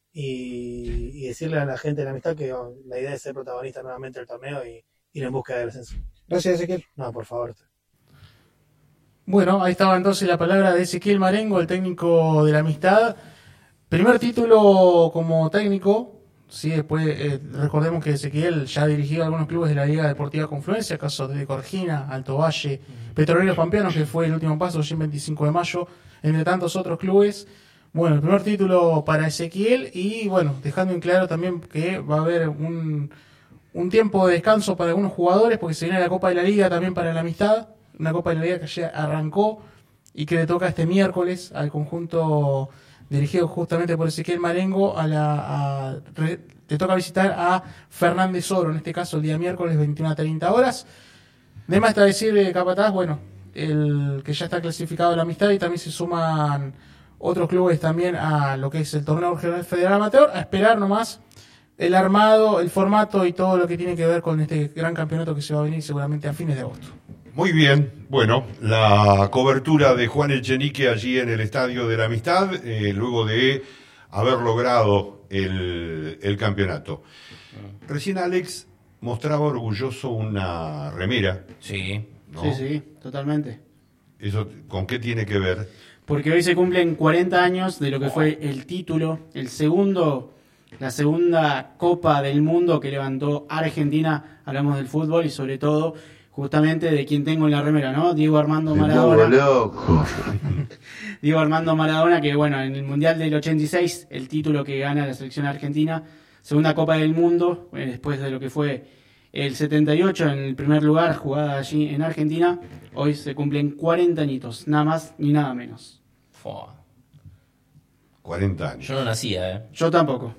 Y, y decirle a la gente de la Amistad que oh, la idea es ser protagonista nuevamente del torneo y ir en búsqueda del ascenso. Gracias, Ezequiel. No, por favor. Bueno, ahí estaba entonces la palabra de Ezequiel Marengo, el técnico de la Amistad. Primer título como técnico, sí, después eh, recordemos que Ezequiel ya ha dirigido algunos clubes de la Liga Deportiva Confluencia, casos de Corgina, Alto Valle, Petroleros Pampeanos, que fue el último paso, allí en veinticinco de mayo, entre tantos otros clubes. Bueno, el primer título para Ezequiel y bueno, dejando en claro también que va a haber un, un tiempo de descanso para algunos jugadores porque se viene la Copa de la Liga también para la Amistad, una Copa de la Liga que ya arrancó y que le toca este miércoles al conjunto dirigido justamente por Ezequiel Marengo, a la, a, re, le toca visitar a Fernández Oro, en este caso el día miércoles veintiuna a treinta horas. De más está decir, eh, Capataz, bueno, el que ya está clasificado a la Amistad y también se suman otros clubes también a lo que es el torneo regional federal amateur, a esperar nomás el armado, el formato y todo lo que tiene que ver con este gran campeonato que se va a venir seguramente a fines de agosto. Muy bien, bueno, la cobertura de Juan Echenique allí en el Estadio de la Amistad, eh, luego de haber logrado el, el campeonato. Recién Alex mostraba orgulloso una remera. Sí. ¿no? Sí, sí, totalmente. ¿Eso con qué tiene que ver? Porque hoy se cumplen cuarenta años de lo que fue el título, el segundo, la segunda Copa del Mundo que levantó Argentina. Hablamos del fútbol y sobre todo, justamente de quien tengo en la remera, ¿no? Diego Armando Maradona. Loco. Diego Armando Maradona, que bueno, en el Mundial del ochenta y seis, el título que gana la selección argentina, segunda Copa del Mundo, eh, después de lo que fue el setenta y ocho en el primer lugar, jugada allí en Argentina. Hoy se cumplen cuarenta añitos, nada más ni nada menos. Fua. cuarenta años. Yo no nacía, ¿eh? Yo tampoco.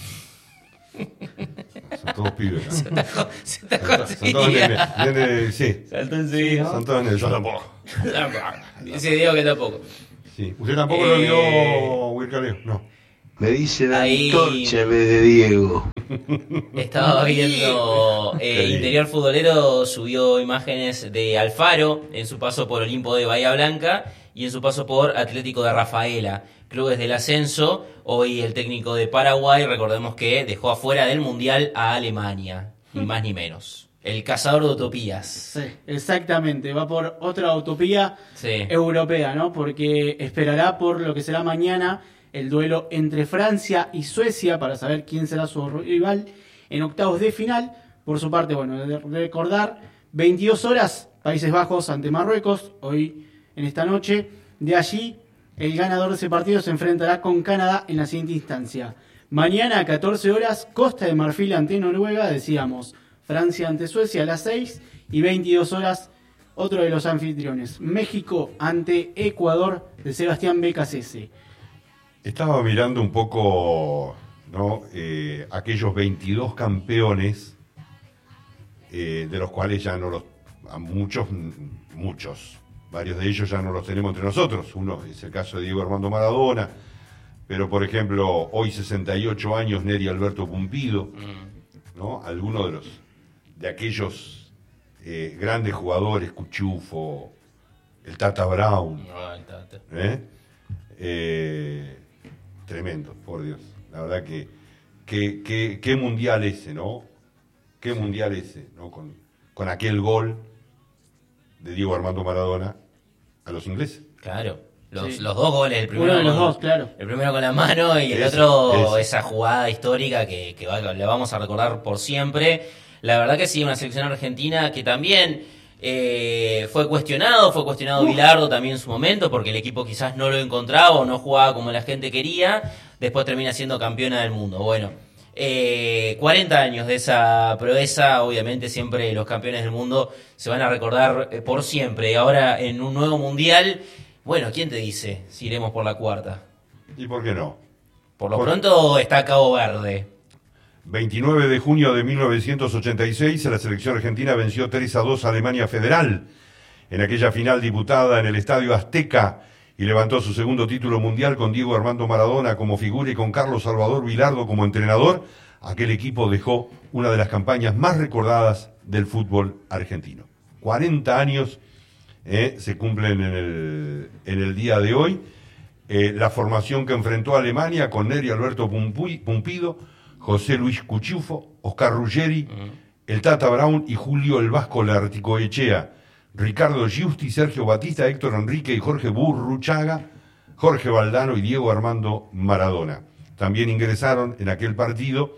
Son todos pibes. ¿no? Se atajó, se atajó Son todos nenes, nenes, sí. Saltó enseguida. Son todos nenes, yo tampoco. Dice Diego que tampoco. Sí. ¿Usted tampoco Eh, lo vio, Wilcaleo? No. Me dicen Ahí- Antorcha en vez de Diego. Estaba viendo eh, Qué lindo. Interior Futbolero, subió imágenes de Alfaro en su paso por Olimpo de Bahía Blanca y en su paso por Atlético de Rafaela, clubes del ascenso. Hoy el técnico de Paraguay, recordemos que dejó afuera del Mundial a Alemania, ni más ni menos. El cazador de utopías. Sí, exactamente. Va por otra utopía Sí. europea, ¿no? Porque esperará por lo que será mañana el duelo entre Francia y Suecia para saber quién será su rival en octavos de final. Por su parte, bueno, de recordar, veintidós horas, Países Bajos ante Marruecos, hoy en esta noche. De allí, el ganador de ese partido se enfrentará con Canadá en la siguiente instancia. Mañana a catorce horas, Costa de Marfil ante Noruega, decíamos, Francia ante Suecia a las seis, y veintidós horas, otro de los anfitriones, México ante Ecuador de Sebastián Becasese. Estaba mirando un poco, ¿no? Eh, aquellos veintidós campeones, eh, de los cuales ya no los, a muchos, muchos, varios de ellos ya no los tenemos entre nosotros. Uno es el caso de Diego Armando Maradona, pero por ejemplo, hoy sesenta y ocho años, Neri Alberto Pumpido, ¿no? Algunos de los, de aquellos eh, grandes jugadores, Cuchufo, el Tata Brown, No, el Tata. ¿eh? Eh, tremendo, por Dios. La verdad que, que, que qué mundial ese, ¿no? Qué mundial ese, ¿no? Con, con aquel gol de Diego Armando Maradona a los ingleses. Claro. Los, Sí. los dos goles, el primero, Uno de los con- dos, claro. el primero con la mano y el Ese, otro ese. esa jugada histórica que, que va- le vamos a recordar por siempre. La verdad que sí, una selección argentina que también eh, fue cuestionado, fue cuestionado Bilardo también en su momento, porque el equipo quizás no lo encontraba o no jugaba como la gente quería, después termina siendo campeona del mundo. Bueno, eh, cuarenta años de esa proeza, obviamente siempre los campeones del mundo se van a recordar eh, por siempre. Y ahora en un nuevo mundial, bueno, ¿quién te dice si iremos por la cuarta? ¿Y por qué no? Por lo Por- pronto está Cabo Verde. veintinueve de junio de mil novecientos ochenta y seis, la selección argentina venció tres a dos a Alemania Federal en aquella final disputada en el Estadio Azteca y levantó su segundo título mundial con Diego Armando Maradona como figura y con Carlos Salvador Vilardo como entrenador. Aquel equipo dejó una de las campañas más recordadas del fútbol argentino. cuarenta años eh, se cumplen en el, en el día de hoy. Eh, la formación que enfrentó a Alemania con Neri Alberto Pumpi- Pumpido, José Luis Cuchufo, Oscar Ruggeri, el Tata Brown y Julio el Vasco Larticoechea, Ricardo Giusti, Sergio Batista, Héctor Enrique y Jorge Burruchaga, Jorge Valdano y Diego Armando Maradona. También ingresaron en aquel partido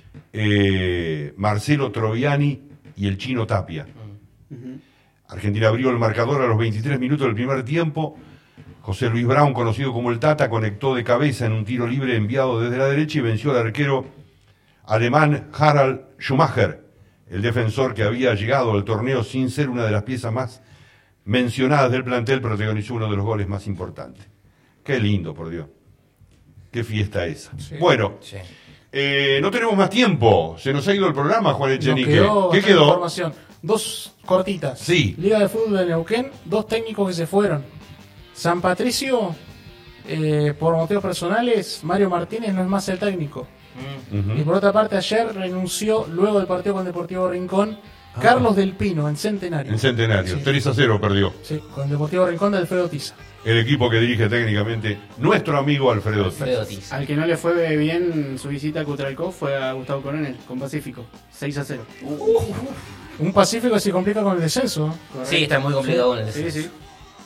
eh, Marcelo Troviani y el Chino Tapia. Argentina abrió el marcador a los veintitrés minutos del primer tiempo. José Luis Brown, conocido como el Tata, conectó de cabeza en un tiro libre enviado desde la derecha y venció al arquero alemán Harald Schumacher, el defensor que había llegado al torneo sin ser una de las piezas más mencionadas del plantel, protagonizó uno de los goles más importantes. Qué lindo, por Dios. Qué fiesta esa. Sí. Bueno, Sí. eh, no tenemos más tiempo. Se nos ha ido el programa, Juan Nos Echenique. quedó ¿Qué bastante quedó? información. Dos cortitas. Sí. Liga de Fútbol de Neuquén, dos técnicos que se fueron. San Patricio, eh, por motivos personales, Mario Martínez no es más el técnico. Ujú. Y por otra parte, ayer renunció, luego del partido con Deportivo Rincón, Carlos del Pino, en Centenario. En Centenario. Sí. tres a cero perdió. Sí, con Deportivo Rincón de Alfredo Tiza. El equipo que dirige técnicamente nuestro amigo Alfredo Tiza. Alfredo Tiza. Al que no le fue bien su visita a Cutralcó fue a Gustavo Coronel, con Pacífico, seis a cero. Un Pacífico que se complica con el descenso. ¿no? Sí, está muy complicado con el Sí, descenso. sí.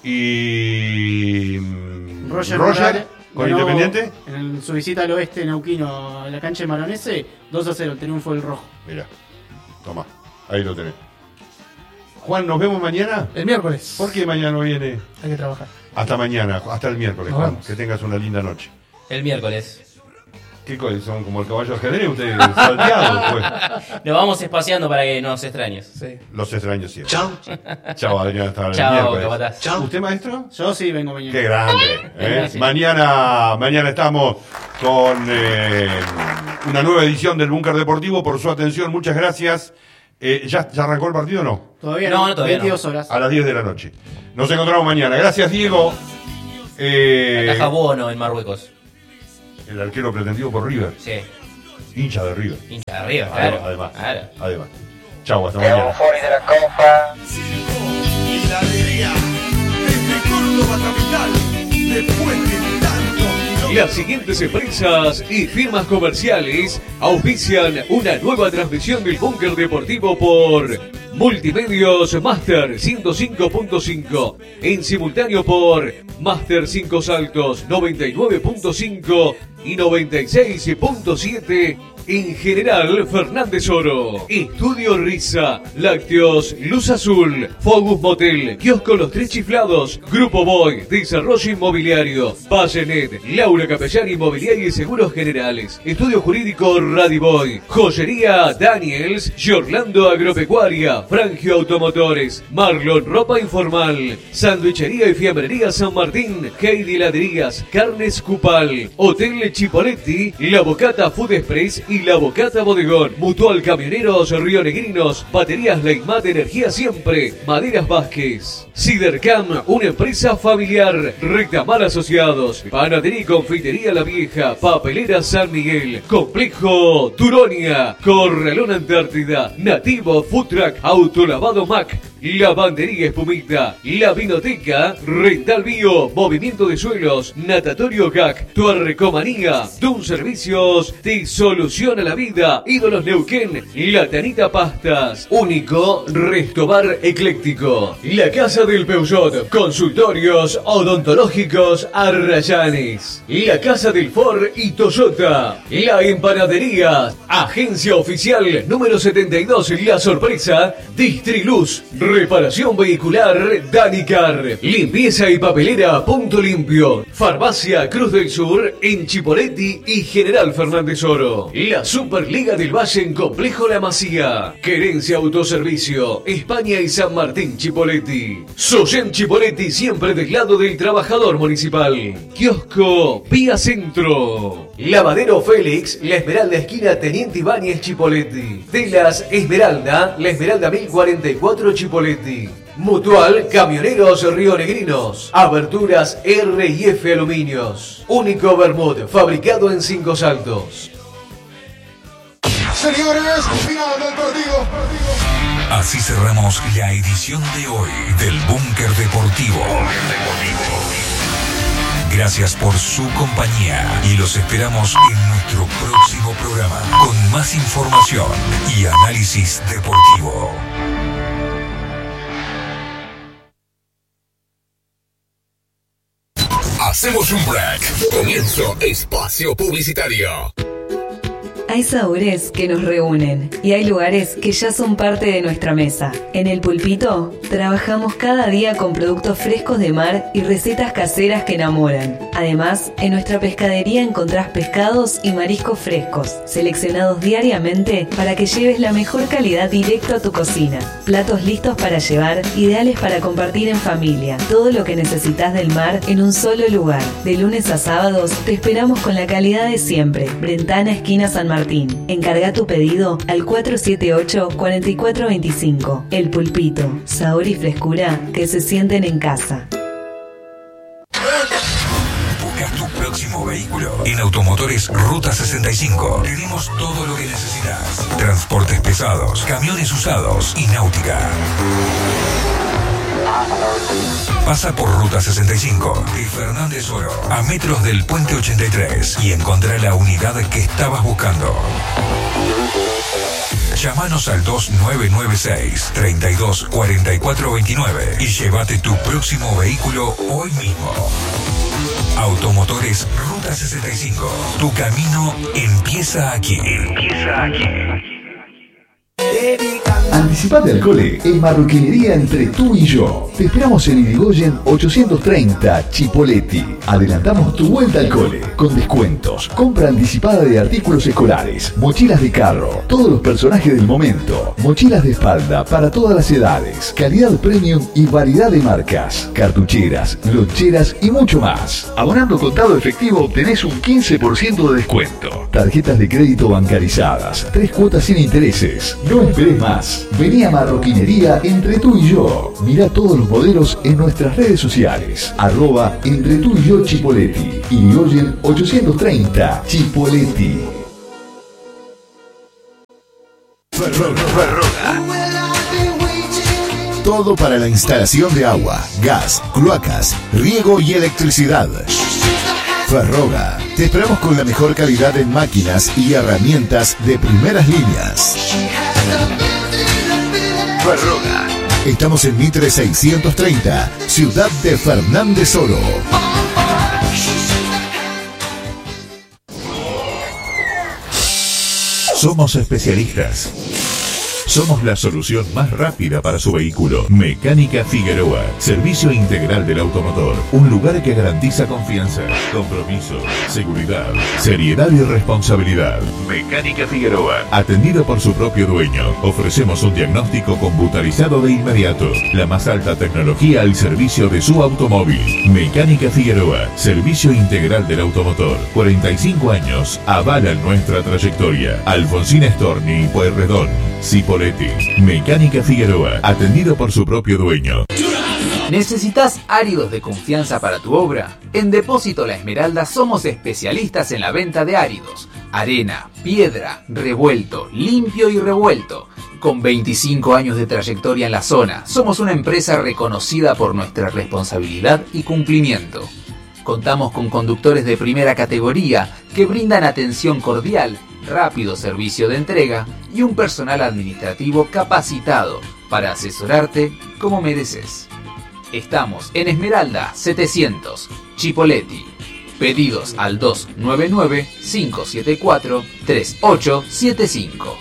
Y. mm, Roger, Roger, Morales con ganó Independiente. En su visita al oeste neuquino a la cancha de Maronese, dos a cero, el triunfo del rojo. Mira, toma, ahí lo tenés. Juan, ¿nos vemos mañana? El miércoles. ¿Por qué mañana no viene? Hay que trabajar. Hasta mañana, hasta el miércoles, Nos Juan. vemos. Que tengas una linda noche. El miércoles. ¿Qué co- son como el caballo de ajedrez? Ustedes salteados, pues. Nos vamos espaciando para que nos extrañes. Sí. Los extraños siempre. Chao. Chao, Adrián, hasta el Chao, miércoles. capataz. Chao. ¿Usted, maestro? Yo sí vengo mañana. Qué grande. ¿eh? Sí. Mañana, mañana estamos con eh, una nueva edición del Búnker Deportivo. Por su atención, muchas gracias. Eh, ¿ya, ¿Ya arrancó el partido o no? Todavía No, no, no, todavía veintidós no. horas. A las diez de la noche. Nos encontramos mañana. Gracias, Diego. Eh, La caja Bono en Marruecos. el arquero pretendido por River. Sí. Hincha de River. Hincha de arriba, Además, claro. además. Claro. Además. Chau, hasta mañana. Y la alegría desde Córdoba capital, después de tanto kilómetros. Las siguientes empresas y firmas comerciales auspician una nueva transmisión del Búnker Deportivo por Multimedios Master ciento cinco punto cinco, en simultáneo por Master cinco Saltos noventa y nueve punto cinco y noventa y seis punto siete. En general, Fernández Oro, Estudio Risa, Lácteos, Luz Azul, Focus Motel, Kiosco Los Tres Chiflados, Grupo Boy, Desarrollo Inmobiliario, Vallenet, Laura Capellán Inmobiliaria y Seguros Generales, Estudio Jurídico Radiboy, Joyería Daniels, Giorlando Agropecuaria, Frangio Automotores, Marlon Ropa Informal, Sandwichería y Fiambrería San Martín, Heidi Laderías, Carnes Cupal, Hotel Chipoletti, La Bocata Food Express y La Bocata Bodegón, Mutual Camioneros Rionegrinos, Baterías Leitmat Energía Siempre, Maderas Vázquez, Cidercam, una empresa familiar, Rectamar Asociados, Panadería y Confitería La Vieja, Papelera San Miguel, Complejo Turonia, Corralón Antártida, Nativo Food Truck, Autolavado Mac, Lavandería Espumita, La Vinoteca, Rental Bio, Movimiento de Suelos, Natatorio G A C, Tuarrecomanía, Dun Servicios, te soluciona la vida, Ídolos Neuquén, La Tanita Pastas, Único Restobar Ecléctico, La Casa del Peugeot, Consultorios Odontológicos Arrayanes, La Casa del Ford y Toyota, La Empanadería, Agencia Oficial número setenta y dos, La Sorpresa, Distriluz, Reparación Vehicular Danicar, Limpieza y Papelera Punto Limpio, Farmacia Cruz del Sur en Chipoletti y General Fernández Oro, la Superliga del Valle en Complejo La Masía, Querencia Autoservicio, España y San Martín Chipoletti, Soyen Chipoletti siempre del lado del trabajador municipal, Kiosco Vía Centro, Lavadero Félix, La Esmeralda esquina Teniente Ibáñez Chipoletti, Telas Esmeralda, La Esmeralda mil cuarenta y cuatro Chipoletti, Mutual Camioneros Rionegrinos, Aberturas R y F Aluminios, Único Bermud, fabricado en Cinco Saltos. Señores, final del partido. Así cerramos la edición de hoy del Búnker Deportivo. Gracias por su compañía y los esperamos en nuestro próximo programa con más información y análisis deportivo. Hacemos un break. Comienzo espacio publicitario. Hay sabores que nos reúnen y hay lugares que ya son parte de nuestra mesa. En El Pulpito trabajamos cada día con productos frescos de mar y recetas caseras que enamoran. Además, en nuestra pescadería encontrás pescados y mariscos frescos, seleccionados diariamente para que lleves la mejor calidad directo a tu cocina. Platos listos para llevar, ideales para compartir en familia. Todo lo que necesitas del mar en un solo lugar. De lunes a sábados te esperamos con la calidad de siempre. Brentana, esquina San Martín. Encarga tu pedido al cuatro siete ocho, cuatro cuatro dos cinco. El Pulpito, sabor y frescura que se sienten en casa. Buscas tu próximo vehículo en Automotores Ruta sesenta y cinco. Tenemos todo lo que necesitas. Transportes pesados, camiones usados y náutica. Pasa por Ruta sesenta y cinco y Fernández Oro, a metros del Puente ochenta y tres, y encontrá la unidad que estabas buscando. Llámanos al dos nueve nueve seis, treinta y dos, cuarenta y cuatro veintinueve y llévate tu próximo vehículo hoy mismo. Automotores Ruta sesenta y cinco. Tu camino empieza aquí. Empieza aquí. Anticipate al cole en Marroquinería Entre Tú y Yo. Te esperamos en Irigoyen ochocientos treinta, Chipoleti. Adelantamos tu vuelta al cole con descuentos, compra anticipada de artículos escolares, mochilas de carro, todos los personajes del momento, mochilas de espalda para todas las edades, calidad premium y variedad de marcas, cartucheras, loncheras y mucho más. Abonando contado efectivo obtenés un quince por ciento de descuento. Tarjetas de crédito bancarizadas, tres cuotas sin intereses. No esperes más. Vení a Marroquinería Entre Tú y Yo. Mirá todos los modelos en nuestras redes sociales. Arroba Entre Tú y Yo Chipoleti. Irigoyen ochocientos treinta, Chipoleti. Ferroga. Todo para la instalación de agua, gas, cloacas, riego y electricidad. Ferroga. Te esperamos con la mejor calidad en máquinas y herramientas de primeras líneas. Ferroga. Estamos en Mitre seiscientos treinta, ciudad de Fernández Oro. Somos especialistas. Somos la solución más rápida para su vehículo. Mecánica Figueroa. Servicio integral del automotor. Un lugar que garantiza confianza, compromiso, seguridad, seriedad y responsabilidad. Mecánica Figueroa. Atendido por su propio dueño. Ofrecemos un diagnóstico computarizado de inmediato. La más alta tecnología al servicio de su automóvil. Mecánica Figueroa. Servicio integral del automotor. cuarenta y cinco años. Avalan nuestra trayectoria. Alfonsín Storni y Pueyrredón. Cipolletti. Mecánica Figueroa. Atendido por su propio dueño. ¿Necesitas áridos de confianza para tu obra? En Depósito La Esmeralda somos especialistas en la venta de áridos. Arena, piedra, revuelto, limpio y revuelto. Con veinticinco años de trayectoria en la zona, somos una empresa reconocida por nuestra responsabilidad y cumplimiento. Contamos con conductores de primera categoría que brindan atención cordial, rápido servicio de entrega y un personal administrativo capacitado para asesorarte como mereces. Estamos en Esmeralda setecientos, Chipoleti. Pedidos al dos nueve nueve, cinco siete cuatro, tres ocho siete cinco.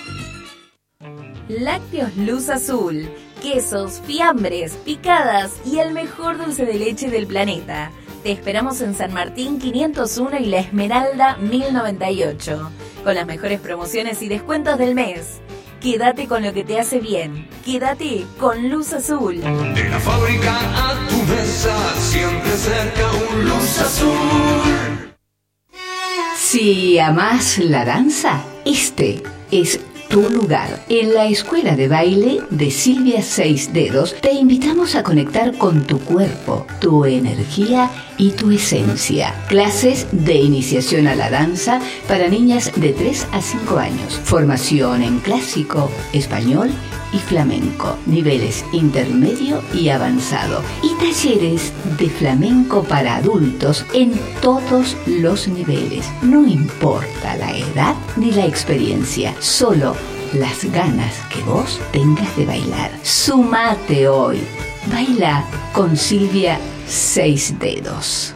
Lácteos Luz Azul. Quesos, fiambres, picadas y el mejor dulce de leche del planeta. Te esperamos en San Martín quinientos uno y La Esmeralda mil noventa y ocho. Con las mejores promociones y descuentos del mes. Quédate con lo que te hace bien. Quédate con Luz Azul. De la fábrica a tu mesa, siempre cerca un Luz Azul. Si amás la danza, este es tu lugar. En la Escuela de Baile de Silvia Seis Dedos te invitamos a conectar con tu cuerpo, tu energía y tu esencia. Clases de iniciación a la danza para niñas de tres a cinco años. Formación en clásico, español y flamenco. Niveles intermedio y avanzado. Y talleres de flamenco para adultos en todos los niveles. No importa la edad ni la experiencia, solo las ganas que vos tengas de bailar. Sumate hoy. Baila con Silvia Seis Dedos.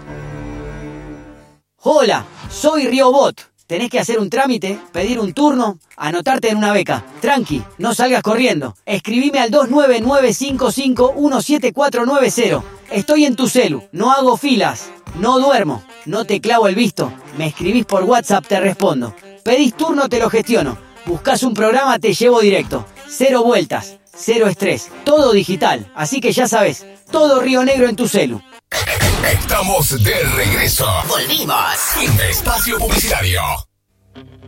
Hola, soy Riobot. Tenés que hacer un trámite, pedir un turno, anotarte en una beca. Tranqui, no salgas corriendo. Escribime al dos nueve nueve cinco cinco uno siete cuatro nueve cero. Estoy en tu celu, no hago filas, no duermo, no te clavo el visto. Me escribís por WhatsApp, te respondo. Pedís turno, te lo gestiono. Buscás un programa, te llevo directo. Cero vueltas, cero estrés, todo digital. Así que ya sabes, todo Río Negro en tu celu. Estamos de regreso. ¡Volvimos! Fin de espacio publicitario.